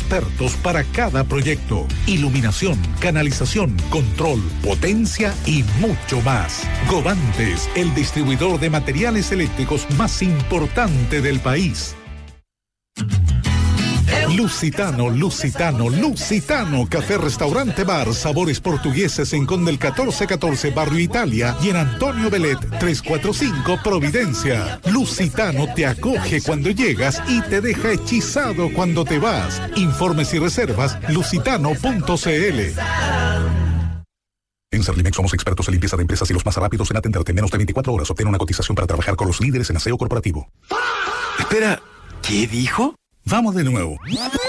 expertos para cada proyecto. Iluminación, canalización, control, potencia y mucho más. Govantes, el distribuidor de materiales eléctricos más importante del país. Lusitano, Café Restaurante Bar, sabores portugueses en Conde el 1414, Barrio Italia, y en Antonio Belet 345, Providencia. Lusitano te acoge cuando llegas y te deja hechizado cuando te vas. Informes y reservas, lusitano.cl. En Servimex somos expertos en limpieza de empresas y los más rápidos en atenderte. En menos de 24 horas obtén una cotización para trabajar con los líderes en aseo corporativo. Espera, ¿qué dijo? Vamos de nuevo.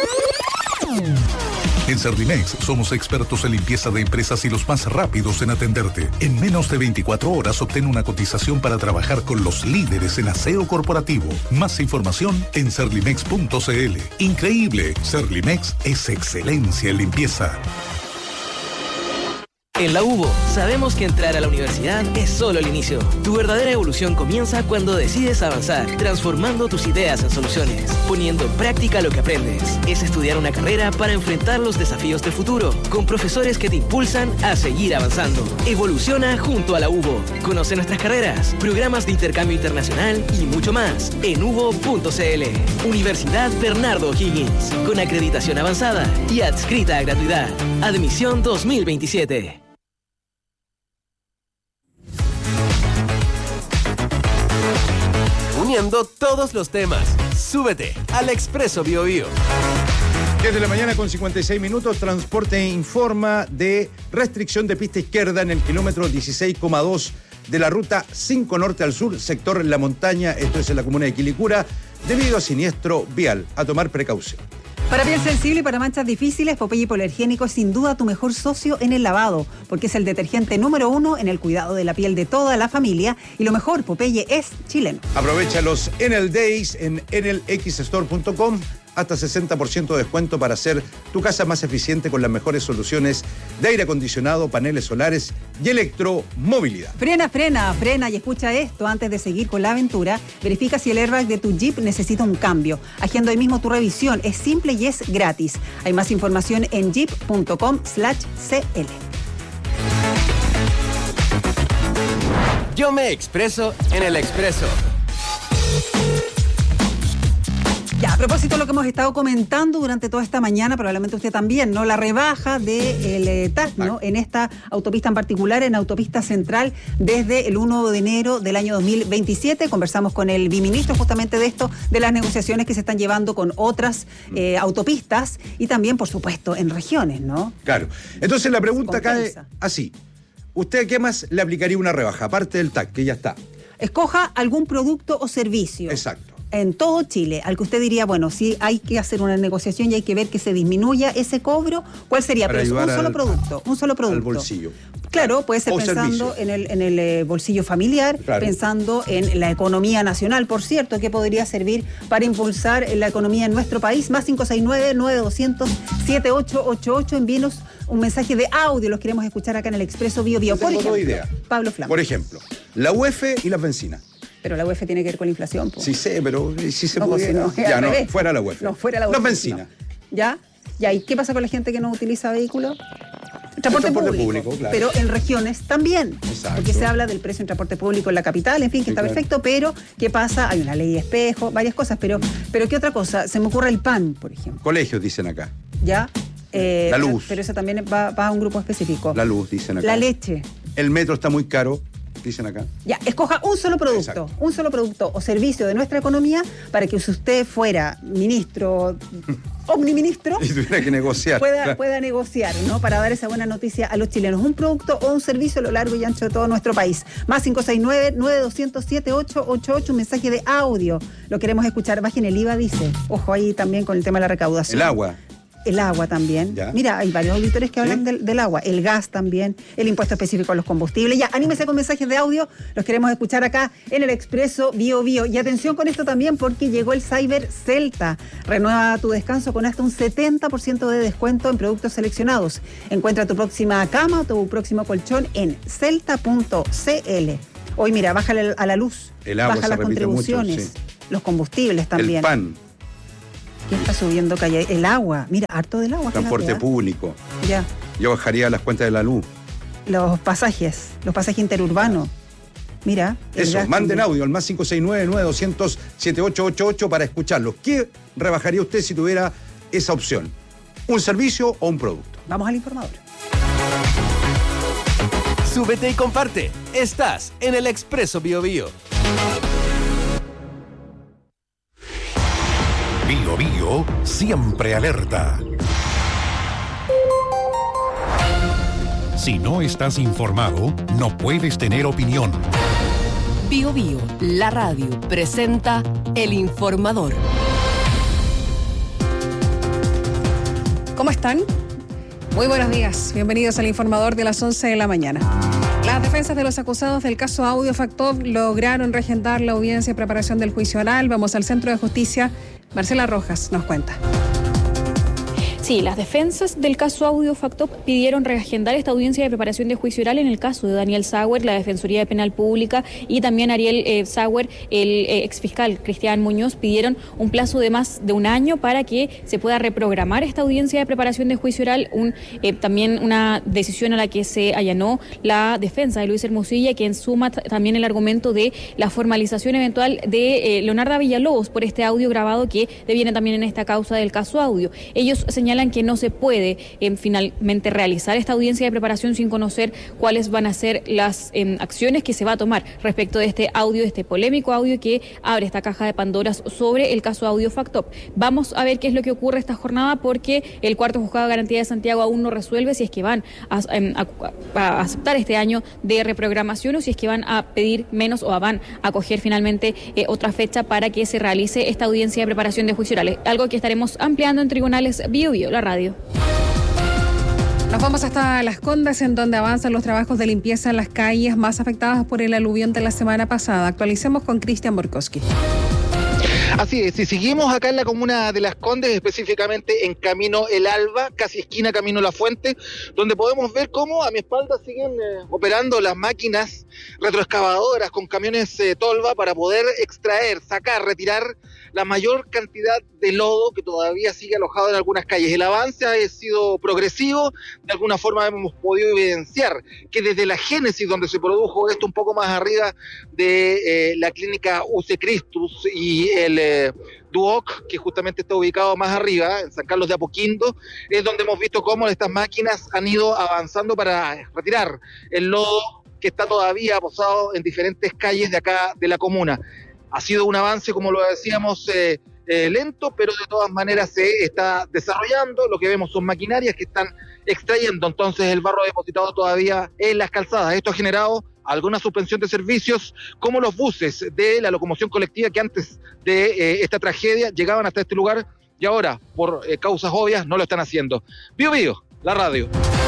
En Servimex somos expertos en limpieza de empresas y los más rápidos en atenderte. En menos de 24 horas obtén una cotización para trabajar con los líderes en aseo corporativo. Más información en servimex.cl. Increíble, Servimex es excelencia en limpieza. En la UBO, sabemos que entrar a la universidad es solo el inicio. Tu verdadera evolución comienza cuando decides avanzar, transformando tus ideas en soluciones, poniendo en práctica lo que aprendes. Es estudiar una carrera para enfrentar los desafíos del futuro, con profesores que te impulsan a seguir avanzando. Evoluciona junto a la UBO. Conoce nuestras carreras, programas de intercambio internacional y mucho más en ubo.cl. Universidad Bernardo O'Higgins, con acreditación avanzada y adscrita a gratuidad. Admisión 2027. Uniendo todos los temas. Súbete al Expreso BioBio. 10 de la mañana con 56 minutos. Transporte informa de restricción de pista izquierda en el kilómetro 16,2 de la ruta 5 norte al sur, sector La Montaña. Esto es en la comuna de Quilicura, debido a siniestro vial. A tomar precaución. Para piel sensible y para manchas difíciles, Popeye Hipoalergénico es sin duda tu mejor socio en el lavado, porque es el detergente número 1 en el cuidado de la piel de toda la familia. Y lo mejor, Popeye es chileno. Aprovechalos en el Days en enelxstore.com. Hasta 60% de descuento para hacer tu casa más eficiente con las mejores soluciones de aire acondicionado, paneles solares y electromovilidad. Frena y escucha esto antes de seguir con la aventura. Verifica si el airbag de tu Jeep necesita un cambio. Agenda hoy mismo tu revisión. Es simple y es gratis. Hay más información en jeep.com/cl. Yo me expreso en el Expreso. Ya, a propósito de lo que hemos estado comentando durante toda esta mañana, probablemente usted también, ¿no? La rebaja del TAS, ¿no? En esta autopista en particular, en Autopista Central, desde el 1 de enero del año 2027. Conversamos con el viceministro justamente de esto, de las negociaciones que se están llevando con otras autopistas y también, por supuesto, en regiones, ¿no? Claro. Entonces la pregunta cae así. ¿Usted a qué más le aplicaría una rebaja? Aparte del TAC, que ya está. Escoja algún producto o servicio. Exacto. En todo Chile, al que usted diría, bueno, si hay que hacer una negociación y hay que ver que se disminuya ese cobro, ¿cuál sería? Para pero es un solo producto. Al bolsillo. Claro, puede ser pensando en el bolsillo familiar, claro, pensando en la economía nacional, por cierto, que podría servir para impulsar la economía en nuestro país. Más 569-9200-7888. Envíenos un mensaje de audio, los queremos escuchar acá en el Expreso BioBio. Por ejemplo, Pablo Flamo. Por ejemplo, la UEF y las bencinas. Pero la UEF tiene que ver con la inflación, po. Sí sé, pero si se no, puede. No, ya, no, fuera la UEF. No, fuera la UEF. Las bencinas. No. ¿Ya? ¿Y qué pasa con la gente que no utiliza vehículos? Transporte público, claro. Pero en regiones también. Exacto. Porque se habla del precio en transporte público en la capital, en fin, que está perfecto, pero ¿qué pasa? Hay una ley de espejo, varias cosas, pero ¿qué otra cosa? Se me ocurre el pan, por ejemplo. Colegios, dicen acá. ¿Ya? La luz. Pero eso también va a un grupo específico. La luz, dicen acá. La leche. El metro está muy caro, dicen acá. Ya, escoja un solo producto. Exacto. Un solo producto o servicio de nuestra economía para que si usted fuera ministro, omniministro, y tuviera que negociar. Pueda negociar, ¿no? Para dar esa buena noticia a los chilenos. Un producto o un servicio a lo largo y ancho de todo nuestro país. Más 569-9200-7888, un mensaje de audio. Lo queremos escuchar. Bajen el IVA, dice. Ojo ahí también con el tema de la recaudación. El agua. El agua también. ¿Ya? Mira, hay varios auditores que hablan del agua. El gas también, el impuesto específico a los combustibles. Ya, anímese con mensajes de audio. Los queremos escuchar acá en el Expreso BioBio. Y atención con esto también porque llegó el Cyber Celta. Renueva tu descanso con hasta un 70% de descuento en productos seleccionados. Encuentra tu próxima cama o tu próximo colchón en celta.cl. Hoy, mira, bájale a la luz. El agua baja se las repite contribuciones. Mucho, sí. Los combustibles también. El pan. ¿Qué está subiendo calle? El agua. Mira, harto del agua. Transporte fíjate, público. Ya. Yo bajaría las cuentas de la luz. Los pasajes interurbanos. Mira. Eso, manden audio al más 569-9200-7888 para escucharlo. ¿Qué rebajaría usted si tuviera esa opción? ¿Un servicio o un producto? Vamos al informador. Súbete y comparte. Estás en el Expreso Biobío. Biobío siempre alerta. Si no estás informado, no puedes tener opinión. Biobío, la radio, presenta El Informador. ¿Cómo están? Muy buenos días. Bienvenidos al Informador de las 11 de la mañana. Las defensas de los acusados del caso Audio Factop lograron regendar la audiencia de preparación del juicio oral. Vamos al Centro de Justicia. Marcela Rojas nos cuenta. Sí, las defensas del caso Audio Factop pidieron reagendar esta audiencia de preparación de juicio oral en el caso de Daniel Sauer, la Defensoría Penal Pública, y también Ariel Sauer, el exfiscal Cristian Muñoz, pidieron un plazo de más de un año para que se pueda reprogramar esta audiencia de preparación de juicio oral, también una decisión a la que se allanó la defensa de Luis Hermosilla, quien suma también el argumento de la formalización eventual de Leonardo Villalobos por este audio grabado que deviene también en esta causa del caso Audio. Ellos señalan que no se puede finalmente realizar esta audiencia de preparación sin conocer cuáles van a ser las acciones que se va a tomar respecto de este audio, este polémico audio que abre esta caja de Pandoras sobre el caso Audio Factop. Vamos a ver qué es lo que ocurre esta jornada, porque el cuarto juzgado de garantía de Santiago aún no resuelve si es que van a aceptar este año de reprogramación o si es que van a pedir menos o van a acoger finalmente otra fecha para que se realice esta audiencia de preparación de juicio oral. Algo que estaremos ampliando en tribunales Biobío, la radio. Nos vamos hasta Las Condes, en donde avanzan los trabajos de limpieza en las calles más afectadas por el aluvión de la semana pasada. Actualicemos con Cristian Borkowski. Así es, si seguimos acá en la comuna de Las Condes, específicamente en Camino El Alba, casi esquina Camino La Fuente, donde podemos ver cómo a mi espalda siguen operando las máquinas retroexcavadoras con camiones tolva para poder extraer, sacar, retirar la mayor cantidad de lodo que todavía sigue alojado en algunas calles. El avance ha sido progresivo, de alguna forma hemos podido evidenciar que desde la génesis donde se produjo esto, un poco más arriba de la clínica UC Christus y el Duoc, que justamente está ubicado más arriba, en San Carlos de Apoquindo, es donde hemos visto cómo estas máquinas han ido avanzando para retirar el lodo que está todavía posado en diferentes calles de acá de la comuna. Ha sido un avance, como lo decíamos, lento, pero de todas maneras se está desarrollando. Lo que vemos son maquinarias que están extrayendo entonces el barro depositado todavía en las calzadas. Esto ha generado alguna suspensión de servicios, como los buses de la locomoción colectiva que antes de esta tragedia llegaban hasta este lugar y ahora, por causas obvias, no lo están haciendo. Biobío, la radio.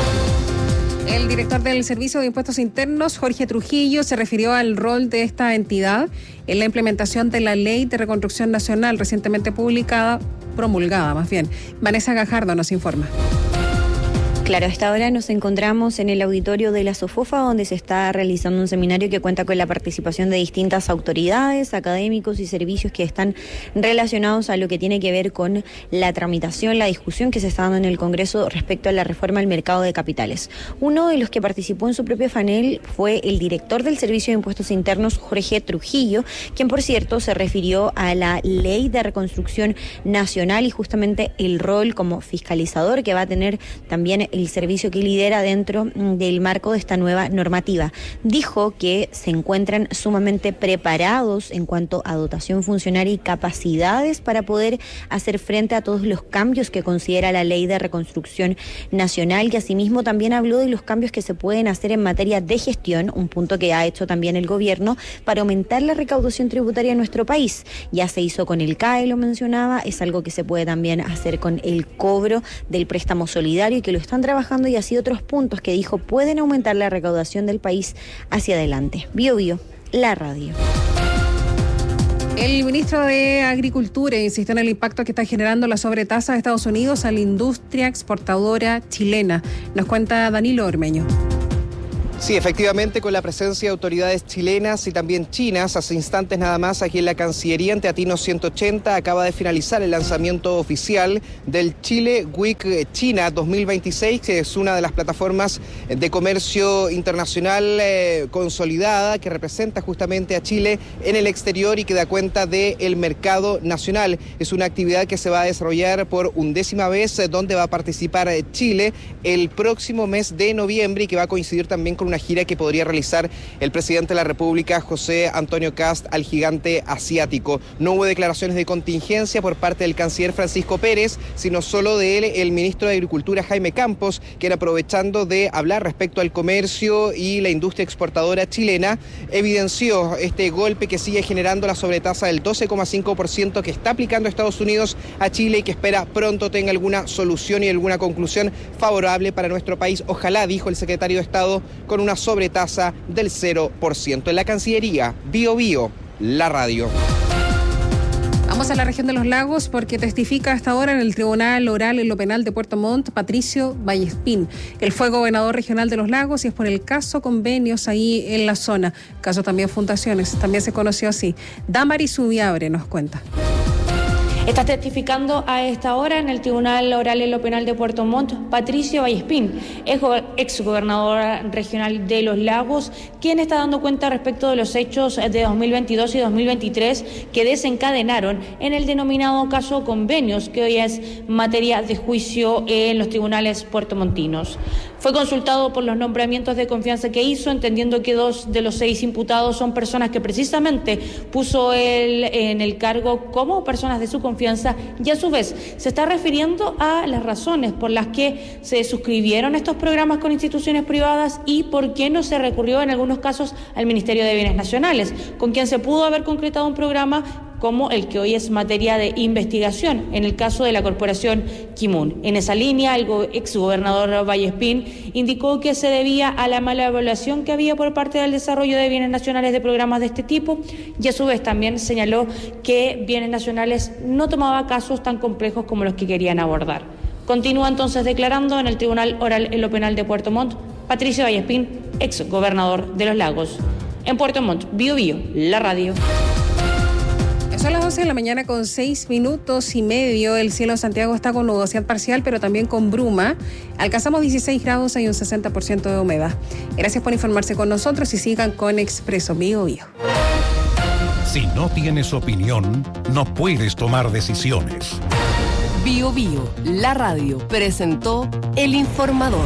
El director del Servicio de Impuestos Internos, Jorge Trujillo, se refirió al rol de esta entidad en la implementación de la Ley de Reconstrucción Nacional recientemente promulgada. Vanessa Gajardo nos informa. Claro, a esta hora nos encontramos en el auditorio de la SOFOFA, donde se está realizando un seminario que cuenta con la participación de distintas autoridades, académicos y servicios que están relacionados a lo que tiene que ver con la tramitación, la discusión que se está dando en el Congreso respecto a la reforma al mercado de capitales. Uno de los que participó en su propio panel fue el director del Servicio de Impuestos Internos, Jorge Trujillo, quien, por cierto, se refirió a la Ley de Reconstrucción Nacional y justamente el rol como fiscalizador que va a tener también el servicio que lidera dentro del marco de esta nueva normativa. Dijo que se encuentran sumamente preparados en cuanto a dotación funcionaria y capacidades para poder hacer frente a todos los cambios que considera la Ley de Reconstrucción Nacional, y asimismo también habló de los cambios que se pueden hacer en materia de gestión, un punto que ha hecho también el gobierno para aumentar la recaudación tributaria en nuestro país. Ya se hizo con el CAE, lo mencionaba, es algo que se puede también hacer con el cobro del préstamo solidario y que lo están trabajando, y así otros puntos que dijo pueden aumentar la recaudación del país hacia adelante. Biobío, la radio. El ministro de Agricultura insistió en el impacto que está generando la sobretasa de Estados Unidos a la industria exportadora chilena. Nos cuenta Danilo Ormeño. Sí, efectivamente, con la presencia de autoridades chilenas y también chinas, hace instantes nada más aquí en la Cancillería, en Teatino 180, acaba de finalizar el lanzamiento oficial del Chile Week China 2026, que es una de las plataformas de comercio internacional consolidada, que representa justamente a Chile en el exterior y que da cuenta del mercado nacional. Es una actividad que se va a desarrollar por 11ª vez, donde va a participar Chile el próximo mes de noviembre y que va a coincidir también con una gira que podría realizar el presidente de la República, José Antonio Kast, al gigante asiático. No hubo declaraciones de contingencia por parte del canciller Francisco Pérez, sino solo de él, el ministro de Agricultura, Jaime Campos, quien, aprovechando de hablar respecto al comercio y la industria exportadora chilena, evidenció este golpe que sigue generando la sobretasa del 12,5% que está aplicando Estados Unidos a Chile y que espera pronto tenga alguna solución y alguna conclusión favorable para nuestro país. Ojalá, dijo el secretario de Estado, con una sobretasa del 0%. En la Cancillería, Bío Bío, la radio. Vamos a la región de los lagos porque testifica hasta ahora en el Tribunal Oral en lo Penal de Puerto Montt Patricio Vallespín. Él fue gobernador regional de los lagos y es por el caso convenios ahí en la zona. Caso también fundaciones, también se conoció así. Damaris Subiabre nos cuenta. Está testificando a esta hora en el Tribunal Oral en lo Penal de Puerto Montt Patricio Vallespín, exgobernador regional de Los Lagos, quien está dando cuenta respecto de los hechos de 2022 y 2023 que desencadenaron en el denominado caso Convenios, que hoy es materia de juicio en los tribunales puertomontinos. Fue consultado por los nombramientos de confianza que hizo, entendiendo que 2 de los 6 imputados son personas que precisamente puso él en el cargo como personas de su confianza, y a su vez se está refiriendo a las razones por las que se suscribieron estos programas con instituciones privadas y por qué no se recurrió en algunos casos al Ministerio de Bienes Nacionales, con quien se pudo haber concretado un programa como el que hoy es materia de investigación, en el caso de la corporación Kimun. En esa línea, el exgobernador Vallespín indicó que se debía a la mala evaluación que había por parte del desarrollo de bienes nacionales de programas de este tipo, y a su vez también señaló que Bienes Nacionales no tomaba casos tan complejos como los que querían abordar. Continúa entonces declarando en el Tribunal Oral en lo Penal de Puerto Montt Patricio Vallespín, exgobernador de Los Lagos. En Puerto Montt, Bío Bío, la radio. Son las 11 de la mañana con 6 minutos y medio. El cielo de Santiago está con nubosidad parcial, pero también con bruma. Alcanzamos 16 grados, hay un 60% de humedad. Gracias por informarse con nosotros y sigan con Expreso Bío Bío. Si no tienes opinión, no puedes tomar decisiones. Bío Bío, la radio, presentó El Informador.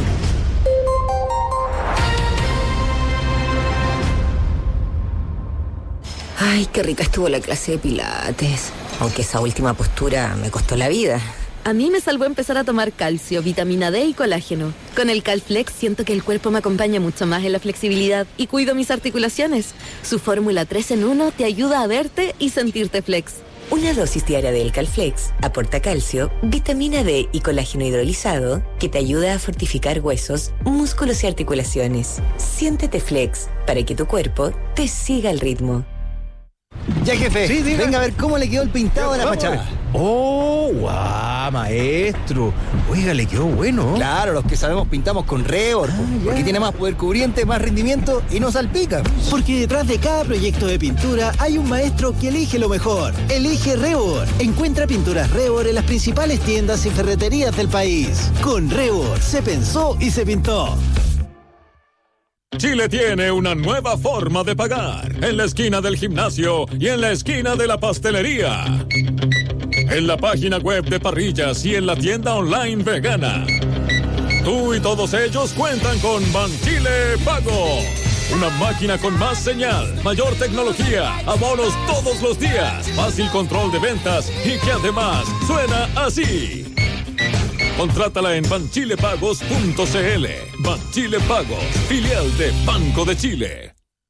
Ay, qué rica estuvo la clase de pilates. Aunque esa última postura me costó la vida. A mí me salvó empezar a tomar calcio, vitamina D y colágeno. Con el Calflex siento que el cuerpo me acompaña mucho más en la flexibilidad y cuido mis articulaciones. Su fórmula 3 en 1 te ayuda a verte y sentirte flex. Una dosis diaria del Calflex aporta calcio, vitamina D y colágeno hidrolizado que te ayuda a fortificar huesos, músculos y articulaciones. Siéntete flex para que tu cuerpo te siga el ritmo. Ya, jefe, sí, venga a ver cómo le quedó el pintado de la fachada. ¡Oh, guau, maestro! Oiga, le quedó bueno. Claro, los que sabemos pintamos con Rebord, porque tiene más poder cubriente, más rendimiento y no salpica. Porque detrás de cada proyecto de pintura hay un maestro que elige lo mejor. Elige Rebord. Encuentra pinturas Rebord en las principales tiendas y ferreterías del país. Con Rebord se pensó y se pintó. Chile tiene una nueva forma de pagar, en la esquina del gimnasio y en la esquina de la pastelería. En la página web de Parrillas y en la tienda online vegana. Tú y todos ellos cuentan con Banchile Pago. Una máquina con más señal, mayor tecnología, abonos todos los días, fácil control de ventas y que además suena así. Contrátala en banchilepagos.cl. Banchile Pagos, filial de Banco de Chile.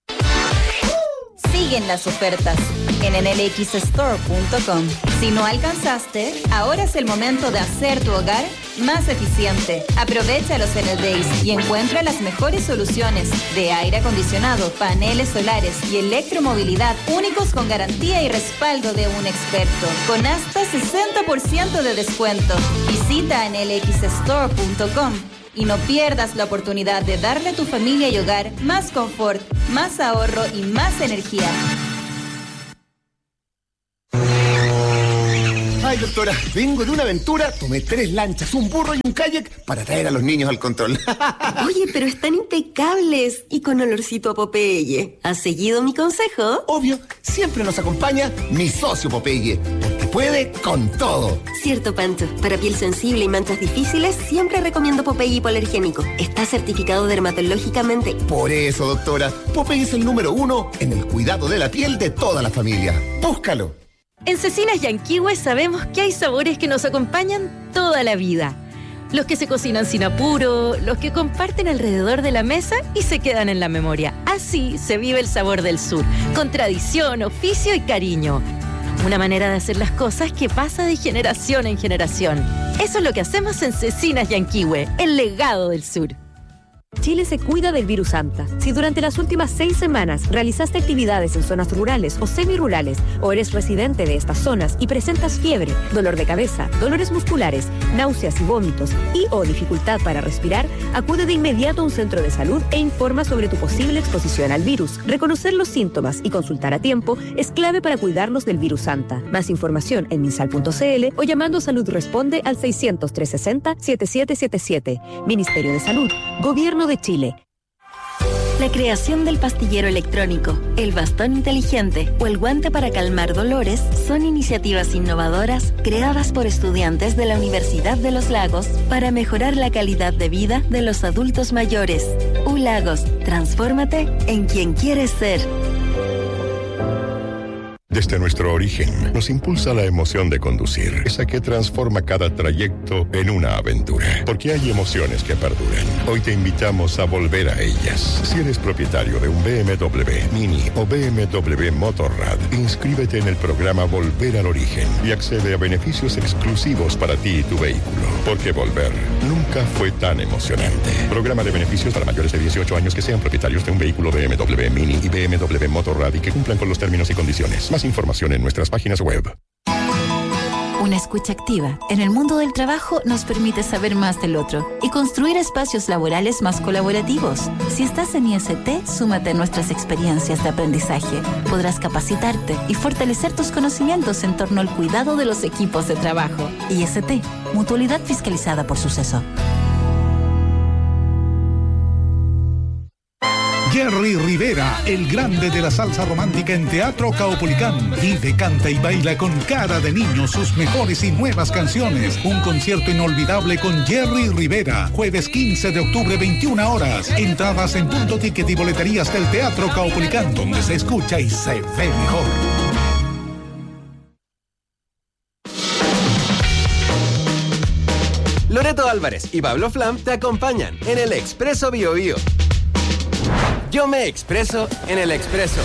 Siguen las ofertas en nlxstore.com. Si no alcanzaste, ahora es el momento de hacer tu hogar más eficiente. Aprovecha los Days y encuentra las mejores soluciones de aire acondicionado, paneles solares y electromovilidad únicos con garantía y respaldo de un experto, con hasta 60% de descuento. Visita nlxstore.com Y no pierdas la oportunidad de darle a tu familia y hogar más confort, más ahorro y más energía. Ay, doctora, vengo de una aventura, tomé 3 lanchas, un burro y un kayak para traer a los niños al control. Oye, pero están impecables y con olorcito a Popeye. ¿Has seguido mi consejo? Obvio, siempre nos acompaña mi socio Popeye, porque puede con todo. Cierto, Pancho. Para piel sensible y manchas difíciles, siempre recomiendo Popeye hipoalergénico. Está certificado dermatológicamente. Por eso, doctora, Popeye es el número 1 en el cuidado de la piel de toda la familia. Búscalo. En Cecinas Yanquihue sabemos que hay sabores que nos acompañan toda la vida. Los que se cocinan sin apuro, los que comparten alrededor de la mesa y se quedan en la memoria. Así se vive el sabor del sur, con tradición, oficio y cariño. Una manera de hacer las cosas que pasa de generación en generación. Eso es lo que hacemos en Cecinas Yanquihue, el legado del sur. Chile se cuida del virus Anta. Si durante las últimas 6 semanas realizaste actividades en zonas rurales o semirurales o eres residente de estas zonas y presentas fiebre, dolor de cabeza, dolores musculares, náuseas y vómitos y o dificultad para respirar, acude de inmediato a un centro de salud e informa sobre tu posible exposición al virus. Reconocer los síntomas y consultar a tiempo es clave para cuidarnos del virus Anta. Más información en minsal.cl o llamando a Salud Responde al 600-360-7777. Ministerio de Salud, Gobierno de Chile. La creación del pastillero electrónico, el bastón inteligente o el guante para calmar dolores son iniciativas innovadoras creadas por estudiantes de la Universidad de los Lagos para mejorar la calidad de vida de los adultos mayores. ULagos, transfórmate en quien quieres ser. Desde nuestro origen, nos impulsa la emoción de conducir, esa que transforma cada trayecto en una aventura. Porque hay emociones que perduran. Hoy te invitamos a volver a ellas. Si eres propietario de un BMW Mini o BMW Motorrad, inscríbete en el programa Volver al Origen y accede a beneficios exclusivos para ti y tu vehículo. Porque volver nunca fue tan emocionante. Programa de beneficios para mayores de 18 años que sean propietarios de un vehículo BMW Mini y BMW Motorrad y que cumplan con los términos y condiciones. Más información en nuestras páginas web. Una escucha activa en el mundo del trabajo nos permite saber más del otro y construir espacios laborales más colaborativos. Si estás en IST, súmate a nuestras experiencias de aprendizaje. Podrás capacitarte y fortalecer tus conocimientos en torno al cuidado de los equipos de trabajo. IST, Mutualidad Fiscalizada por Suceso. Jerry Rivera, el grande de la salsa romántica en Teatro Caupolicán. Vive, canta y baila con cara de niño sus mejores y nuevas canciones. Un concierto inolvidable con Jerry Rivera. Jueves 15 de octubre, 21 horas. Entradas en Punto Ticket y boleterías del Teatro Caupolicán, donde se escucha y se ve mejor. Loreto Álvarez y Pablo Flam te acompañan en el Expreso Bio Bio. Yo me expreso en el Expreso.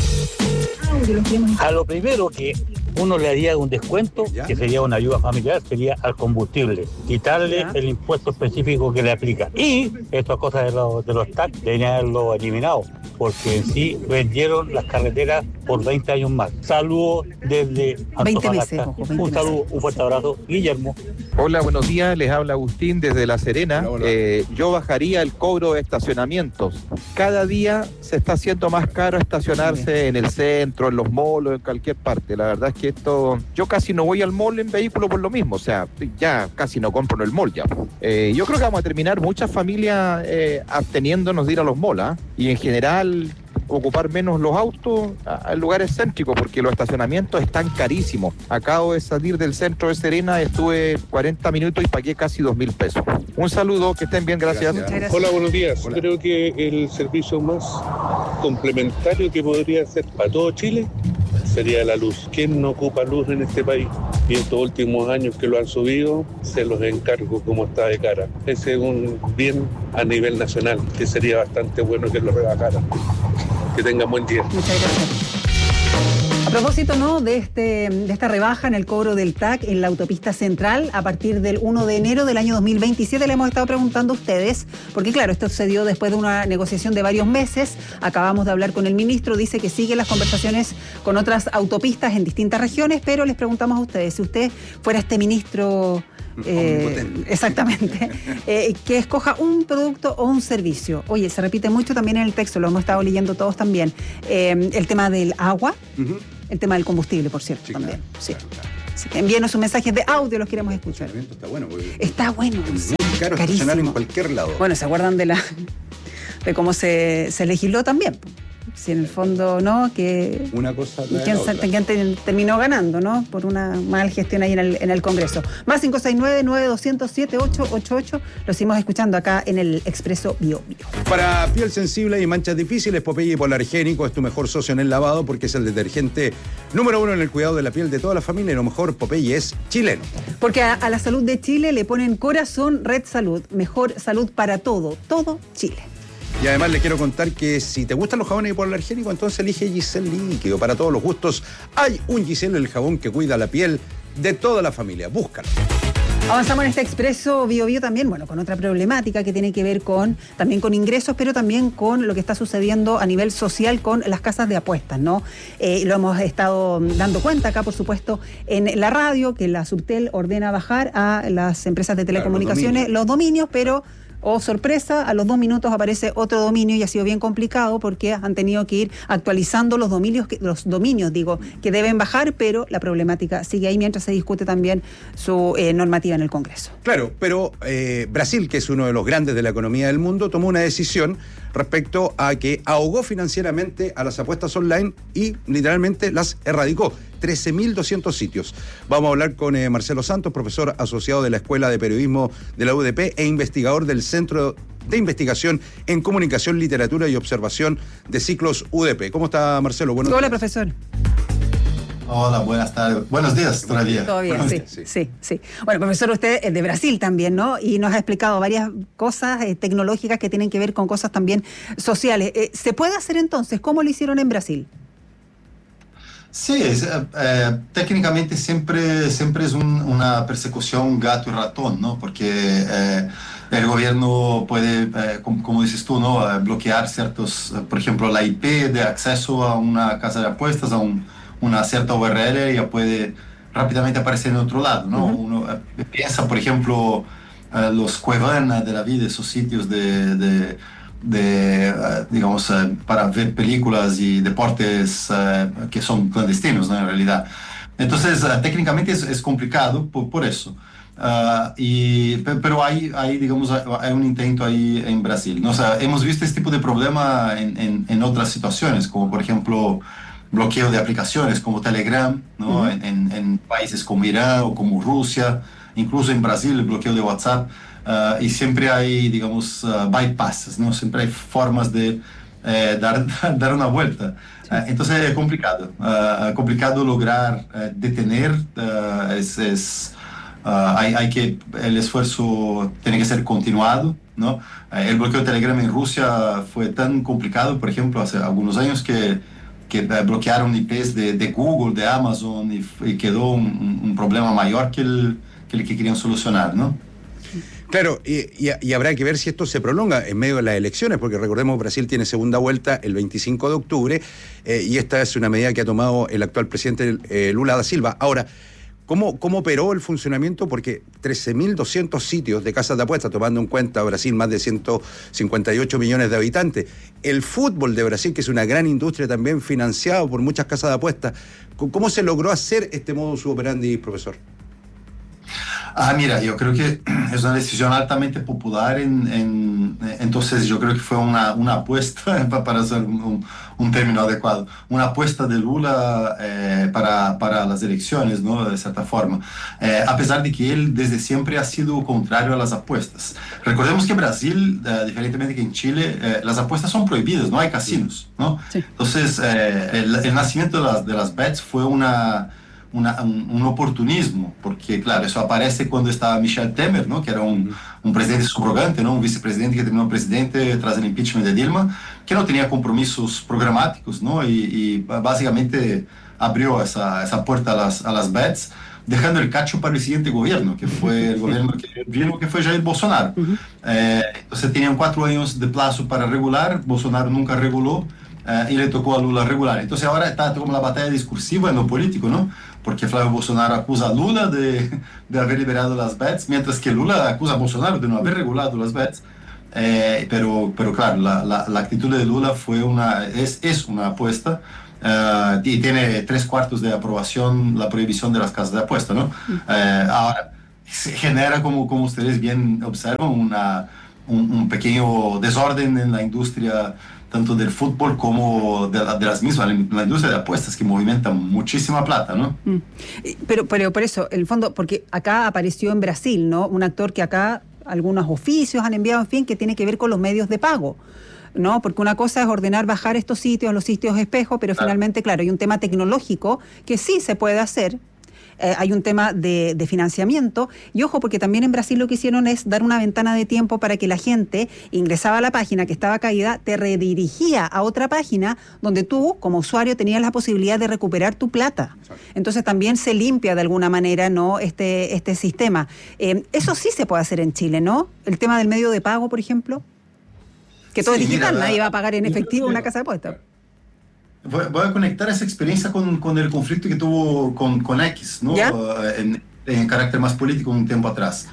A lo primero que uno le haría un descuento, que sería una ayuda familiar, sería al combustible, quitarle el impuesto específico que le aplica. Y estas cosas de los TAC deberían haberlo eliminado, porque en sí vendieron las carreteras por 20 años más. Saludos desde Antofagasta. Un saludo, un fuerte abrazo. Guillermo. Hola, buenos días, les habla Agustín desde La Serena. Hola. Yo bajaría el cobro de estacionamientos. Cada día se está haciendo más caro estacionarse en el centro, en los malls, en cualquier parte. La verdad es que esto, yo casi no voy al mall en vehículo por lo mismo, o sea, ya casi no compro en el mall ya. Yo creo que vamos a terminar muchas familias absteniéndonos de ir a los malls, ¿eh? Y en general ocupar menos los autos en lugares céntricos, porque los estacionamientos están carísimos. Acabo de salir del centro de Serena, estuve 40 minutos y pagué casi 2.000 pesos. Un saludo, que estén bien, gracias. Hola, buenos días. Hola. Creo que el servicio más complementario que podría ser para todo Chile sería la luz. ¿Quién no ocupa luz en este país? Y estos últimos años que lo han subido, se los encargo como está de cara. Ese es un bien a nivel nacional, que sería bastante bueno que lo rebajaran. Que tengan buen día. Muchas gracias. A propósito, ¿no?, de esta rebaja en el cobro del TAC en la autopista central a partir del 1 de enero del año 2027, le hemos estado preguntando a ustedes, porque claro, esto se dio después de una negociación de varios meses. Acabamos de hablar con el ministro, dice que siguen las conversaciones con otras autopistas en distintas regiones, pero les preguntamos a ustedes, si usted fuera este ministro exactamente, que escoja un producto o un servicio. Oye, se repite mucho también en el texto, lo hemos estado leyendo todos también. El tema del agua, el tema del combustible, por cierto, sí, también. Claro, sí. Claro. Así que envíenos sus mensajes de audio, los queremos escuchar. Está bueno. Está bueno. Es muy caro estacionar en cualquier lado. Bueno, ¿se acuerdan de cómo se legisló también? Si en el fondo, ¿no? Que una cosa ¿quién terminó ganando, ¿no? Por una mal gestión ahí en el Congreso. Más 569-9207-888. Lo seguimos escuchando acá en el Expreso Bio Bio. Para piel sensible y manchas difíciles, Popeye Hipoalergénico es tu mejor socio en el lavado porque es el detergente número 1 en el cuidado de la piel de toda la familia y lo mejor, Popeye es chileno. Porque a la salud de Chile le ponen corazón Red Salud. Mejor salud para todo Chile. Y además les quiero contar que si te gustan los jabones hipoalergénicos, entonces elige Giselle Líquido. Para todos los gustos hay un Giselle, el jabón que cuida la piel de toda la familia. Búscalo. Avanzamos en este Expreso Bio Bio también, bueno, con otra problemática que tiene que ver también con ingresos, pero también con lo que está sucediendo a nivel social con las casas de apuestas, ¿no? Lo hemos estado dando cuenta acá, por supuesto, en la radio, que la Subtel ordena bajar a las empresas de telecomunicaciones los dominios, pero... Oh, sorpresa, a los 2 minutos aparece otro dominio y ha sido bien complicado porque han tenido que ir actualizando los dominios que deben bajar, pero la problemática sigue ahí mientras se discute también su normativa en el Congreso. Claro, pero Brasil, que es uno de los grandes de la economía del mundo, tomó una decisión respecto a que ahogó financieramente a las apuestas online y literalmente las erradicó. 13.200 sitios. Vamos a hablar con Marcelo Santos, profesor asociado de la Escuela de Periodismo de la UDP e investigador del Centro de Investigación en Comunicación, Literatura y Observación de Ciclos UDP. ¿Cómo está, Marcelo? Hola, profesor. Hola, buenas tardes. Buenos días todavía. Todo bien, sí. Bueno, profesor, usted es de Brasil también, ¿no? Y nos ha explicado varias cosas tecnológicas que tienen que ver con cosas también sociales. ¿Se puede hacer entonces? ¿Cómo lo hicieron en Brasil? Sí, técnicamente siempre es una persecución gato y ratón, ¿no? Porque el gobierno puede, como dices tú, ¿no? Bloquear ciertos, por ejemplo, la IP de acceso a una casa de apuestas, a una cierta URL, ya puede rápidamente aparecer en otro lado, ¿no? Uno piensa, por ejemplo, los Cuevana de la vida, esos sitios digamos, para ver películas y deportes que son clandestinos, ¿no? En realidad. Entonces, técnicamente es complicado por eso. Pero hay, digamos, hay un intento ahí en Brasil, ¿no? O sea, hemos visto este tipo de problema en otras situaciones, como por ejemplo bloqueo de aplicaciones como Telegram, ¿no? En países como Irán o como Rusia, incluso en Brasil el bloqueo de WhatsApp. Y siempre hay, digamos, bypasses, ¿no? Siempre hay formas de dar una vuelta. Entonces es complicado lograr detener. El esfuerzo tiene que ser continuado, ¿no? El bloqueo de Telegram en Rusia fue tan complicado, por ejemplo, hace algunos años que bloquearon IPs de Google, de Amazon, y quedó un problema mayor que el que querían solucionar, ¿no? Claro, y habrá que ver si esto se prolonga en medio de las elecciones, porque recordemos, Brasil tiene segunda vuelta el 25 de octubre, y esta es una medida que ha tomado el actual presidente Lula da Silva. Ahora, ¿cómo operó el funcionamiento? Porque 13.200 sitios de casas de apuestas, tomando en cuenta Brasil, más de 158 millones de habitantes. El fútbol de Brasil, que es una gran industria también financiado por muchas casas de apuestas. ¿Cómo se logró hacer este modus operandi, profesor? Mira, yo creo que es una decisión altamente popular, entonces yo creo que fue una apuesta, para usar un término adecuado, una apuesta de Lula para las elecciones, ¿no? De cierta forma, a pesar de que él desde siempre ha sido contrario a las apuestas. Recordemos que en Brasil, diferentemente que en Chile, las apuestas son prohibidas, no hay casinos, ¿no? Sí. Entonces, el nacimiento de las bets fue un oportunismo, porque claro, eso aparece cuando estaba Michel Temer, ¿no? Que era un presidente subrogante, ¿no? Un vicepresidente que terminó presidente tras el impeachment de Dilma, que no tenía compromisos programáticos, ¿no? Y básicamente abrió esa puerta a las bets, dejando el cacho para el siguiente gobierno, que fue el gobierno que vino, que fue Jair Bolsonaro. Entonces tenían 4 años de plazo para regular, Bolsonaro nunca reguló, y le tocó a Lula regular. Entonces ahora está como la batalla discursiva en lo político, ¿no? porque Flávio Bolsonaro acusa a Lula de haber liberado las bets, mientras que Lula acusa a Bolsonaro de no haber regulado las bets. Pero claro, la actitud de Lula es una apuesta, y tiene 3/4 de aprobación la prohibición de las casas de apuesta, ¿no? Ahora, se genera, como ustedes bien observan, un pequeño desorden en la industria, tanto del fútbol como de las mismas, la industria de apuestas, que movimenta muchísima plata, ¿no? Pero por eso, en el fondo, porque acá apareció en Brasil, ¿no? Un actor que acá algunos oficios han enviado, en fin, que tiene que ver con los medios de pago, ¿no? Porque una cosa es ordenar bajar estos sitios, los sitios espejo, pero finalmente, claro, hay un tema tecnológico que sí se puede hacer. Hay un tema de financiamiento, y ojo, porque también en Brasil lo que hicieron es dar una ventana de tiempo para que la gente ingresaba a la página que estaba caída, te redirigía a otra página donde tú, como usuario, tenías la posibilidad de recuperar tu plata. Entonces también se limpia de alguna manera, ¿no?, este sistema. Eso sí se puede hacer en Chile, ¿no? El tema del medio de pago, por ejemplo, que todo es digital, nadie va a pagar en efectivo una casa de apuestas. Voy a conectar esa experiencia con el conflicto que tuvo con X, ¿no? En carácter más político un tiempo atrás.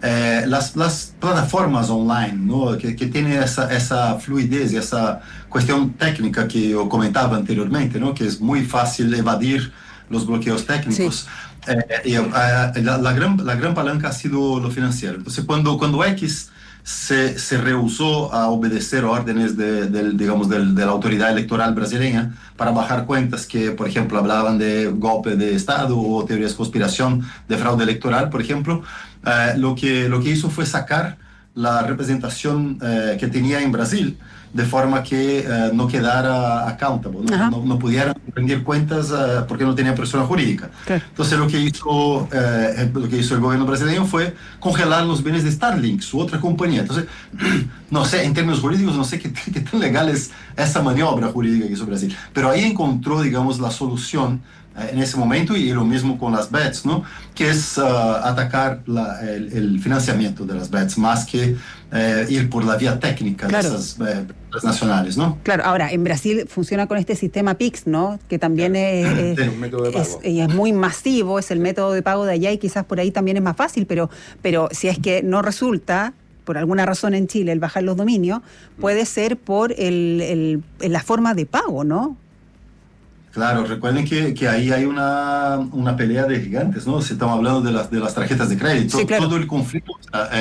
Las plataformas online, ¿no?, que tienen esa fluidez y esa cuestión técnica que yo comentaba anteriormente, ¿no?, que es muy fácil evadir los bloqueos técnicos. Sí. La gran palanca ha sido lo financiero. Entonces, cuando X se rehusó a obedecer órdenes de la autoridad electoral brasileña para bajar cuentas que, por ejemplo, hablaban de golpe de Estado o teorías de conspiración de fraude electoral, por ejemplo, lo que hizo fue sacar la representación que tenía en Brasil, de forma que no quedara accountable, no pudieran rendir cuentas porque no tenía persona jurídica. Okay. Entonces lo que hizo el gobierno brasileño fue congelar los bienes de Starlink, su otra compañía. Entonces, no sé, en términos jurídicos, no sé qué tan legal es esa maniobra jurídica que hizo Brasil, pero ahí encontró, digamos, la solución en ese momento, y lo mismo con las bets, ¿no?, que es atacar el financiamiento de las bets, más que ir por la vía técnica, claro, de esas nacionales, ¿no? Claro, ahora, en Brasil funciona con este sistema Pix, ¿no?, que también es un método de pago. Es muy masivo, es el método de pago de allá, y quizás por ahí también es más fácil, pero si es que no resulta, por alguna razón en Chile, el bajar los dominios, puede ser por la forma de pago, ¿no? Claro, recuerden que ahí hay una pelea de gigantes, ¿no? Si estamos hablando de las tarjetas de crédito, sí, claro, todo el conflicto,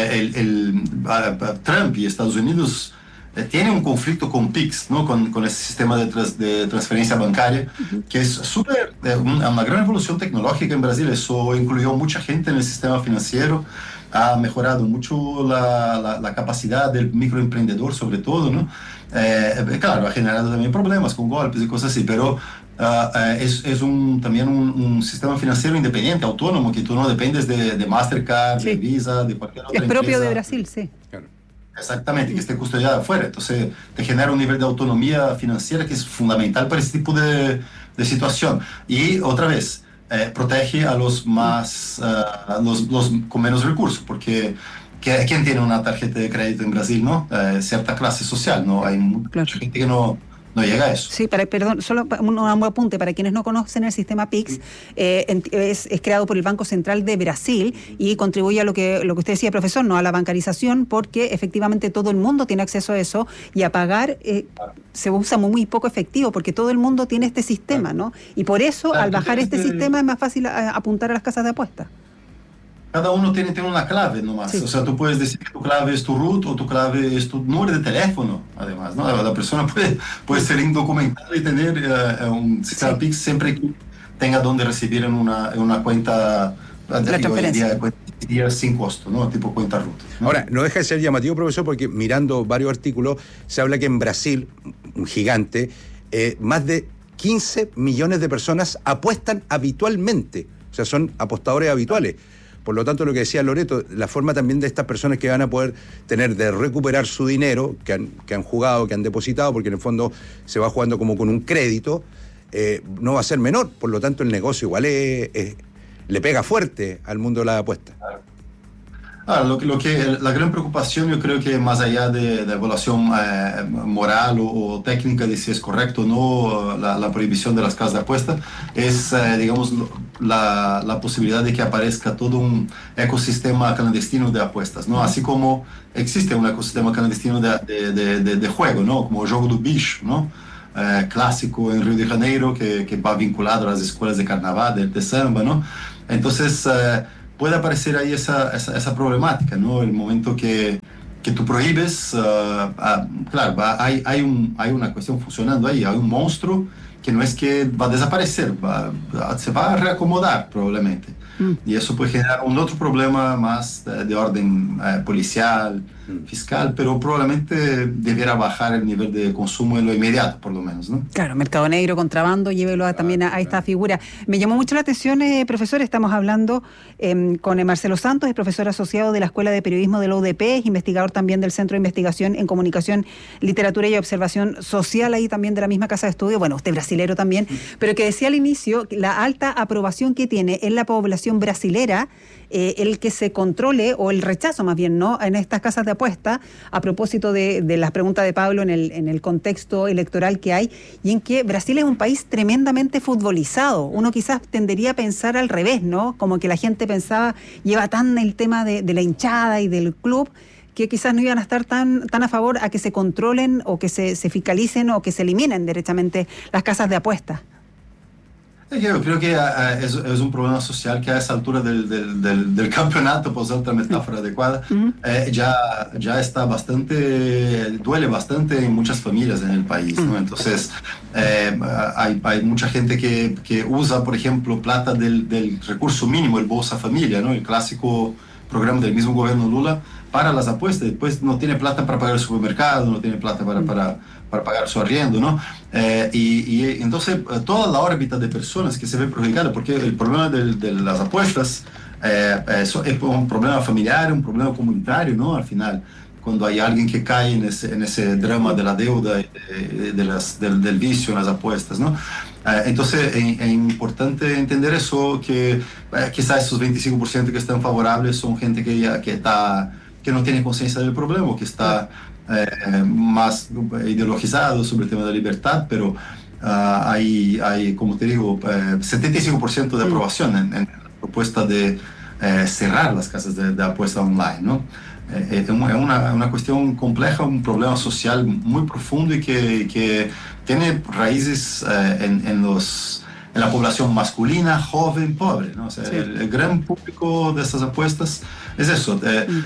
Trump y Estados Unidos tienen un conflicto con Pix, ¿no?, con ese sistema de transferencia bancaria, que es una gran evolución tecnológica en Brasil. Eso incluyó mucha gente en el sistema financiero, ha mejorado mucho la capacidad del microemprendedor, sobre todo, ¿no? Claro, ha generado también problemas con golpes y cosas así, pero es también un sistema financiero independiente, autónomo, que tú no dependes de Mastercard, sí, de Visa, de cualquier otra empresa. Es propio de Brasil, sí. Claro. Exactamente, que esté custodiada afuera. Entonces te genera un nivel de autonomía financiera que es fundamental para ese tipo de situación. Y otra vez, protege a los más los con menos recursos, porque ¿quién tiene una tarjeta de crédito en Brasil, no? Cierta clase social, ¿no? Hay mucha gente que no llega a eso. Sí, perdón, solo un apunte para quienes no conocen el sistema Pix. Es creado por el Banco Central de Brasil y contribuye a lo que usted decía, profesor, no a la bancarización, porque efectivamente todo el mundo tiene acceso a eso, y a pagar se usa muy poco efectivo, porque todo el mundo tiene este sistema, ¿no? Y por eso, al bajar este sistema, es más fácil apuntar a las casas de apuestas. Cada uno tiene una clave nomás. Sí. O sea, tú puedes decir que tu clave es tu root o tu clave es tu número de teléfono, además, ¿no? La persona puede ser indocumentada y tener un sistema Pix siempre que tenga donde recibir en una cuenta la transferencia sin costo, ¿no? Tipo cuenta root, ¿no? Ahora, no deja de ser llamativo, profesor, porque mirando varios artículos se habla que en Brasil, un gigante, más de 15 millones de personas apuestan habitualmente. O sea, son apostadores habituales. Por lo tanto, lo que decía Loreto, la forma también de estas personas que van a poder tener de recuperar su dinero, que han jugado, que han depositado, porque en el fondo se va jugando como con un crédito, no va a ser menor. Por lo tanto, el negocio igual le pega fuerte al mundo de las apuestas. La gran preocupación, yo creo que más allá de la evaluación moral o técnica de si es correcto o no la prohibición de las casas de apuesta, es, digamos, la posibilidad de que aparezca todo un ecosistema clandestino de apuestas, ¿no? Así como existe un ecosistema clandestino de juego, ¿no? Como el juego do bicho, ¿no? Clásico en Río de Janeiro, que va vinculado a las escuelas de carnaval, de samba, ¿no? Entonces, puede aparecer ahí esa problemática, ¿no? El momento que tú prohíbes, claro, hay una cuestión funcionando ahí, hay un monstruo que no es que va a desaparecer, se va a reacomodar probablemente. Y eso puede generar un otro problema más de orden policial, fiscal, pero probablemente debiera bajar el nivel de consumo en lo inmediato, por lo menos, ¿no? Claro, mercado negro, contrabando, llévelo también a esta figura. Me llamó mucho la atención, profesor, estamos hablando con Marcelo Santos, es profesor asociado de la Escuela de Periodismo de la UDP, es investigador también del Centro de Investigación en Comunicación, Literatura y Observación Social, ahí también de la misma casa de estudio, bueno, usted brasilero también, pero que decía al inicio la alta aprobación que tiene en la población brasilera, el que se controle, o el rechazo más bien, ¿no?, en estas casas de apuesta, a propósito de las preguntas de Pablo en el contexto electoral que hay, y en que Brasil es un país tremendamente futbolizado. Uno quizás tendería a pensar al revés, ¿no? Como que la gente pensaba, lleva tan el tema de la hinchada y del club, que quizás no iban a estar tan a favor a que se controlen o que se fiscalicen o que se eliminen derechamente las casas de apuesta. Yo creo que es un problema social que a esa altura del campeonato, por usar otra metáfora adecuada, ya está duele bastante en muchas familias en el país, ¿no? Entonces, hay mucha gente que usa, por ejemplo, plata del recurso mínimo, el Bolsa Familia, ¿no? El clásico programa del mismo gobierno Lula para las apuestas. Después no tiene plata para pagar el supermercado, no tiene plata para pagar su arriendo, ¿no? Y entonces toda la órbita de personas que se ve perjudicada, porque el problema de las apuestas es un problema familiar, un problema comunitario, ¿no? Al final, cuando hay alguien que cae en ese drama de la deuda, del vicio en las apuestas, ¿no? Entonces es importante entender eso, que quizás esos 25% que están favorables son gente que no tiene conciencia del problema, que está más ideologizado sobre el tema de la libertad, pero hay, como te digo, 75% de aprobación en la propuesta de cerrar las casas de apuesta online, ¿no? Es una cuestión compleja, un problema social muy profundo y que tiene raíces en la población masculina, joven, pobre, ¿no? O sea, el gran público de estas apuestas es eso.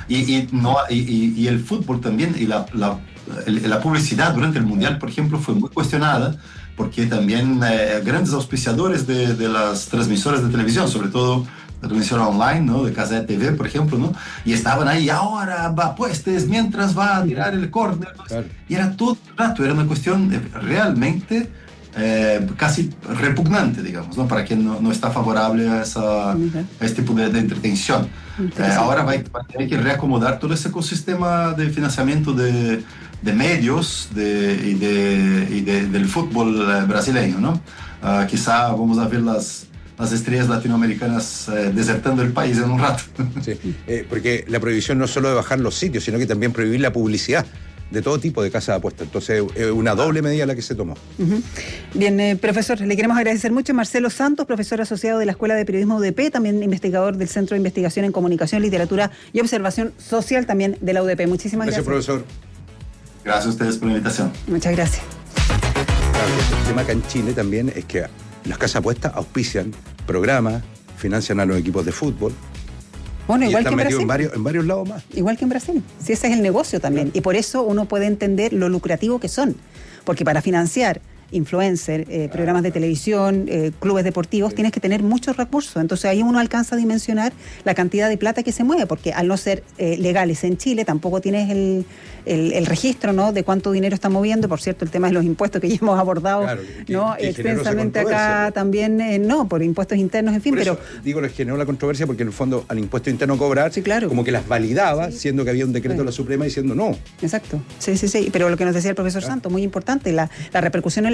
Y el fútbol también, y la publicidad durante el Mundial, por ejemplo, fue muy cuestionada, porque también grandes auspiciadores de las transmisoras de televisión, sobre todo la transmisión online, ¿no?, de Casa de TV, por ejemplo, ¿no?, y estaban ahí, ahora va apuestes mientras va a tirar el córner, ¿no? Claro. Y era todo el rato, era una cuestión realmente casi repugnante, digamos, ¿no?, para quien no está favorable a este tipo de entretención. Ahora va a tener que reacomodar todo ese ecosistema de financiamiento de medios y del fútbol brasileño, ¿no? Quizá vamos a ver las estrellas latinoamericanas desertando el país en un rato. Sí, porque la prohibición no es solo de bajar los sitios, sino que también prohibir la publicidad de todo tipo de casas de apuestas. Entonces, es una doble medida la que se tomó. Bien, profesor, le queremos agradecer mucho. Marcelo Santos, profesor asociado de la Escuela de Periodismo UDP, también investigador del Centro de Investigación en Comunicación, Literatura y Observación Social, también de la UDP. Muchísimas gracias. Gracias, profesor. Gracias a ustedes por la invitación. Muchas gracias. Claro, el tema acá en Chile también es que las casas de apuestas auspician programas, financian a los equipos de fútbol. Bueno, igual que en Brasil. En varios lados más. Igual que en Brasil. Sí, ese es el negocio también. Y por eso uno puede entender lo lucrativo que son. Porque para financiar influencers, programas de televisión, clubes deportivos, tienes que tener muchos recursos. Entonces ahí uno alcanza a dimensionar la cantidad de plata que se mueve, porque al no ser legales en Chile, tampoco tienes el registro, ¿no?, de cuánto dinero está moviendo. Por cierto, el tema de los impuestos que ya hemos abordado, claro, ¿no?, extensamente acá también, no, por impuestos internos, en fin. Pero digo, les generó la controversia porque en el fondo al impuesto interno cobrar, sí, claro, como que las validaba, sí, siendo que había un decreto de la Suprema diciendo no. Exacto, sí. Pero lo que nos decía el profesor Santos, muy importante, la repercusión en la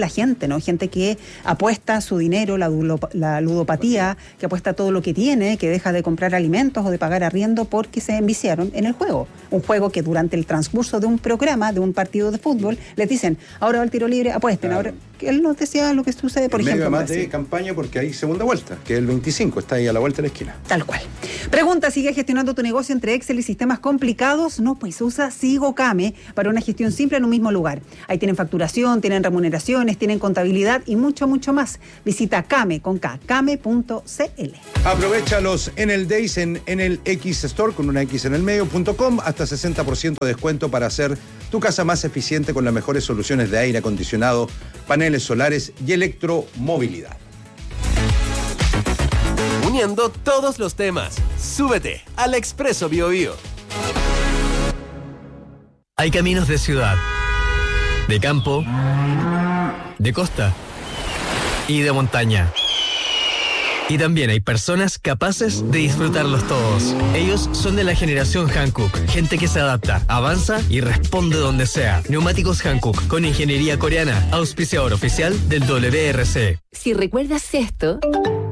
gente, ¿no? Gente que apuesta su dinero, la ludopatía, que apuesta todo lo que tiene, que deja de comprar alimentos o de pagar arriendo porque se enviciaron en el juego. Un juego que durante el transcurso de un programa, de un partido de fútbol, les dicen, ahora va el tiro libre, apuesten. Ahora, él nos decía lo que sucede, por ejemplo. Medio más de campaña porque hay segunda vuelta, que es el 25, está ahí a la vuelta de la esquina. Tal cual. Pregunta, ¿sigue gestionando tu negocio entre Excel y sistemas complicados? No, pues usa SigoKame para una gestión simple en un mismo lugar. Ahí tienen facturación, tienen remuneraciones, tienen contabilidad y mucho, mucho más. Visita Kame con K, kame.cl. Aprovéchalos en el Days en el X Store con una X en el medio.com, hasta 60% de descuento para hacer tu casa más eficiente con las mejores soluciones de aire acondicionado, paneles solares y electromovilidad. Uniendo todos los temas, súbete al Expreso BioBio. Hay caminos de ciudad, de campo, de costa y de montaña. Y también hay personas capaces de disfrutarlos todos. Ellos son de la generación Hankook, gente que se adapta, avanza y responde donde sea. Neumáticos Hankook, con ingeniería coreana, auspiciador oficial del WRC. Si recuerdas esto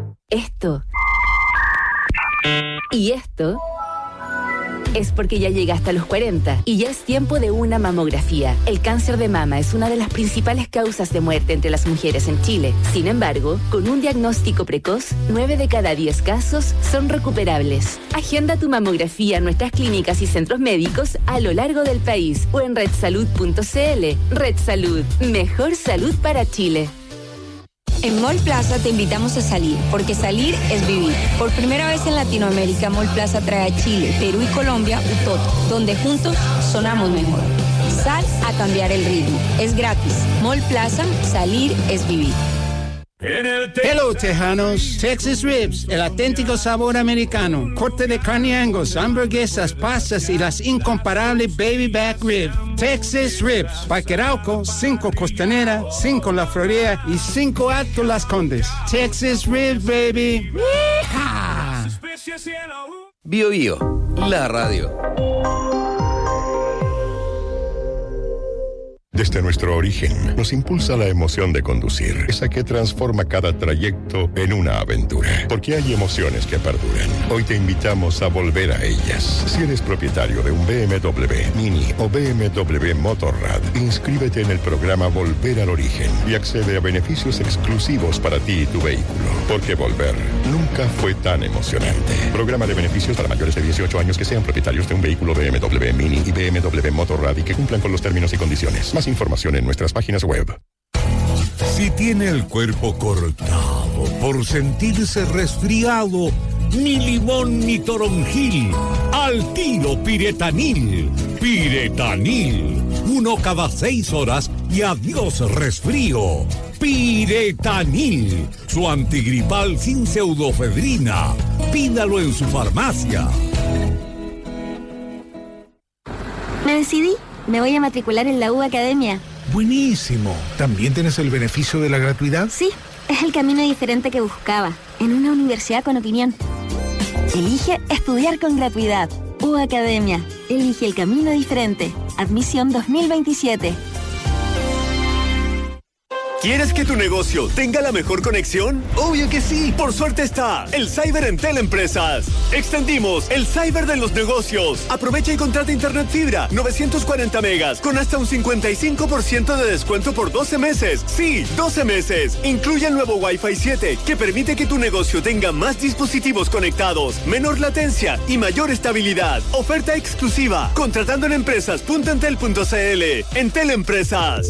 y esto, es porque ya llegaste a los 40 y ya es tiempo de una mamografía. El cáncer de mama es una de las principales causas de muerte entre las mujeres en Chile. Sin embargo, con un diagnóstico precoz, 9 de cada 10 casos son recuperables. Agenda tu mamografía en nuestras clínicas y centros médicos a lo largo del país o en redsalud.cl. Red Salud, mejor salud para Chile. En Mall Plaza te invitamos a salir, porque salir es vivir. Por primera vez en Latinoamérica, Mall Plaza trae a Chile, Perú y Colombia Utoto, donde juntos sonamos mejor. Sal a cambiar el ritmo. Es gratis. Mall Plaza, salir es vivir. Hello, tejanos. Texas Ribs, el auténtico sabor americano. Corte de carne Angus, hamburguesas, pastas y las incomparables Baby Back Rib. Texas Ribs, Parque Arauco, 5 Costanera, 5 La Florida y 5 Alto Las Condes. Texas Ribs, baby. ¡Yeehaw! BioBio, la radio. Desde nuestro origen, nos impulsa la emoción de conducir, esa que transforma cada trayecto en una aventura. Porque hay emociones que perduran. Hoy te invitamos a volver a ellas. Si eres propietario de un BMW Mini o BMW Motorrad, inscríbete en el programa Volver al Origen y accede a beneficios exclusivos para ti y tu vehículo. Porque volver nunca fue tan emocionante. Programa de beneficios para mayores de 18 años que sean propietarios de un vehículo BMW Mini y BMW Motorrad y que cumplan con los términos y condiciones. Más información en nuestras páginas web. Si tiene el cuerpo cortado por sentirse resfriado, ni limón ni toronjil, al tiro Piretanil. Piretanil, 1 cada 6 horas y adiós resfrío. Piretanil, su antigripal sin pseudofedrina. Pídalo en su farmacia. Me decidí. Me voy a matricular en la U Academia. Buenísimo. ¿También tienes el beneficio de la gratuidad? Sí, es el camino diferente que buscaba, en una universidad con opinión. Elige estudiar con gratuidad. U Academia. Elige el camino diferente. Admisión 2027. ¿Quieres que tu negocio tenga la mejor conexión? ¡Obvio que sí! Por suerte está el Cyber en Teleempresas. Extendimos el Cyber de los negocios. Aprovecha y contrata internet fibra 940 megas con hasta un 55% de descuento por 12 meses. Sí, 12 meses. Incluye el nuevo Wi-Fi 7 que permite que tu negocio tenga más dispositivos conectados, menor latencia y mayor estabilidad. Oferta exclusiva. Contratando en empresas.entel.cl. En Teleempresas.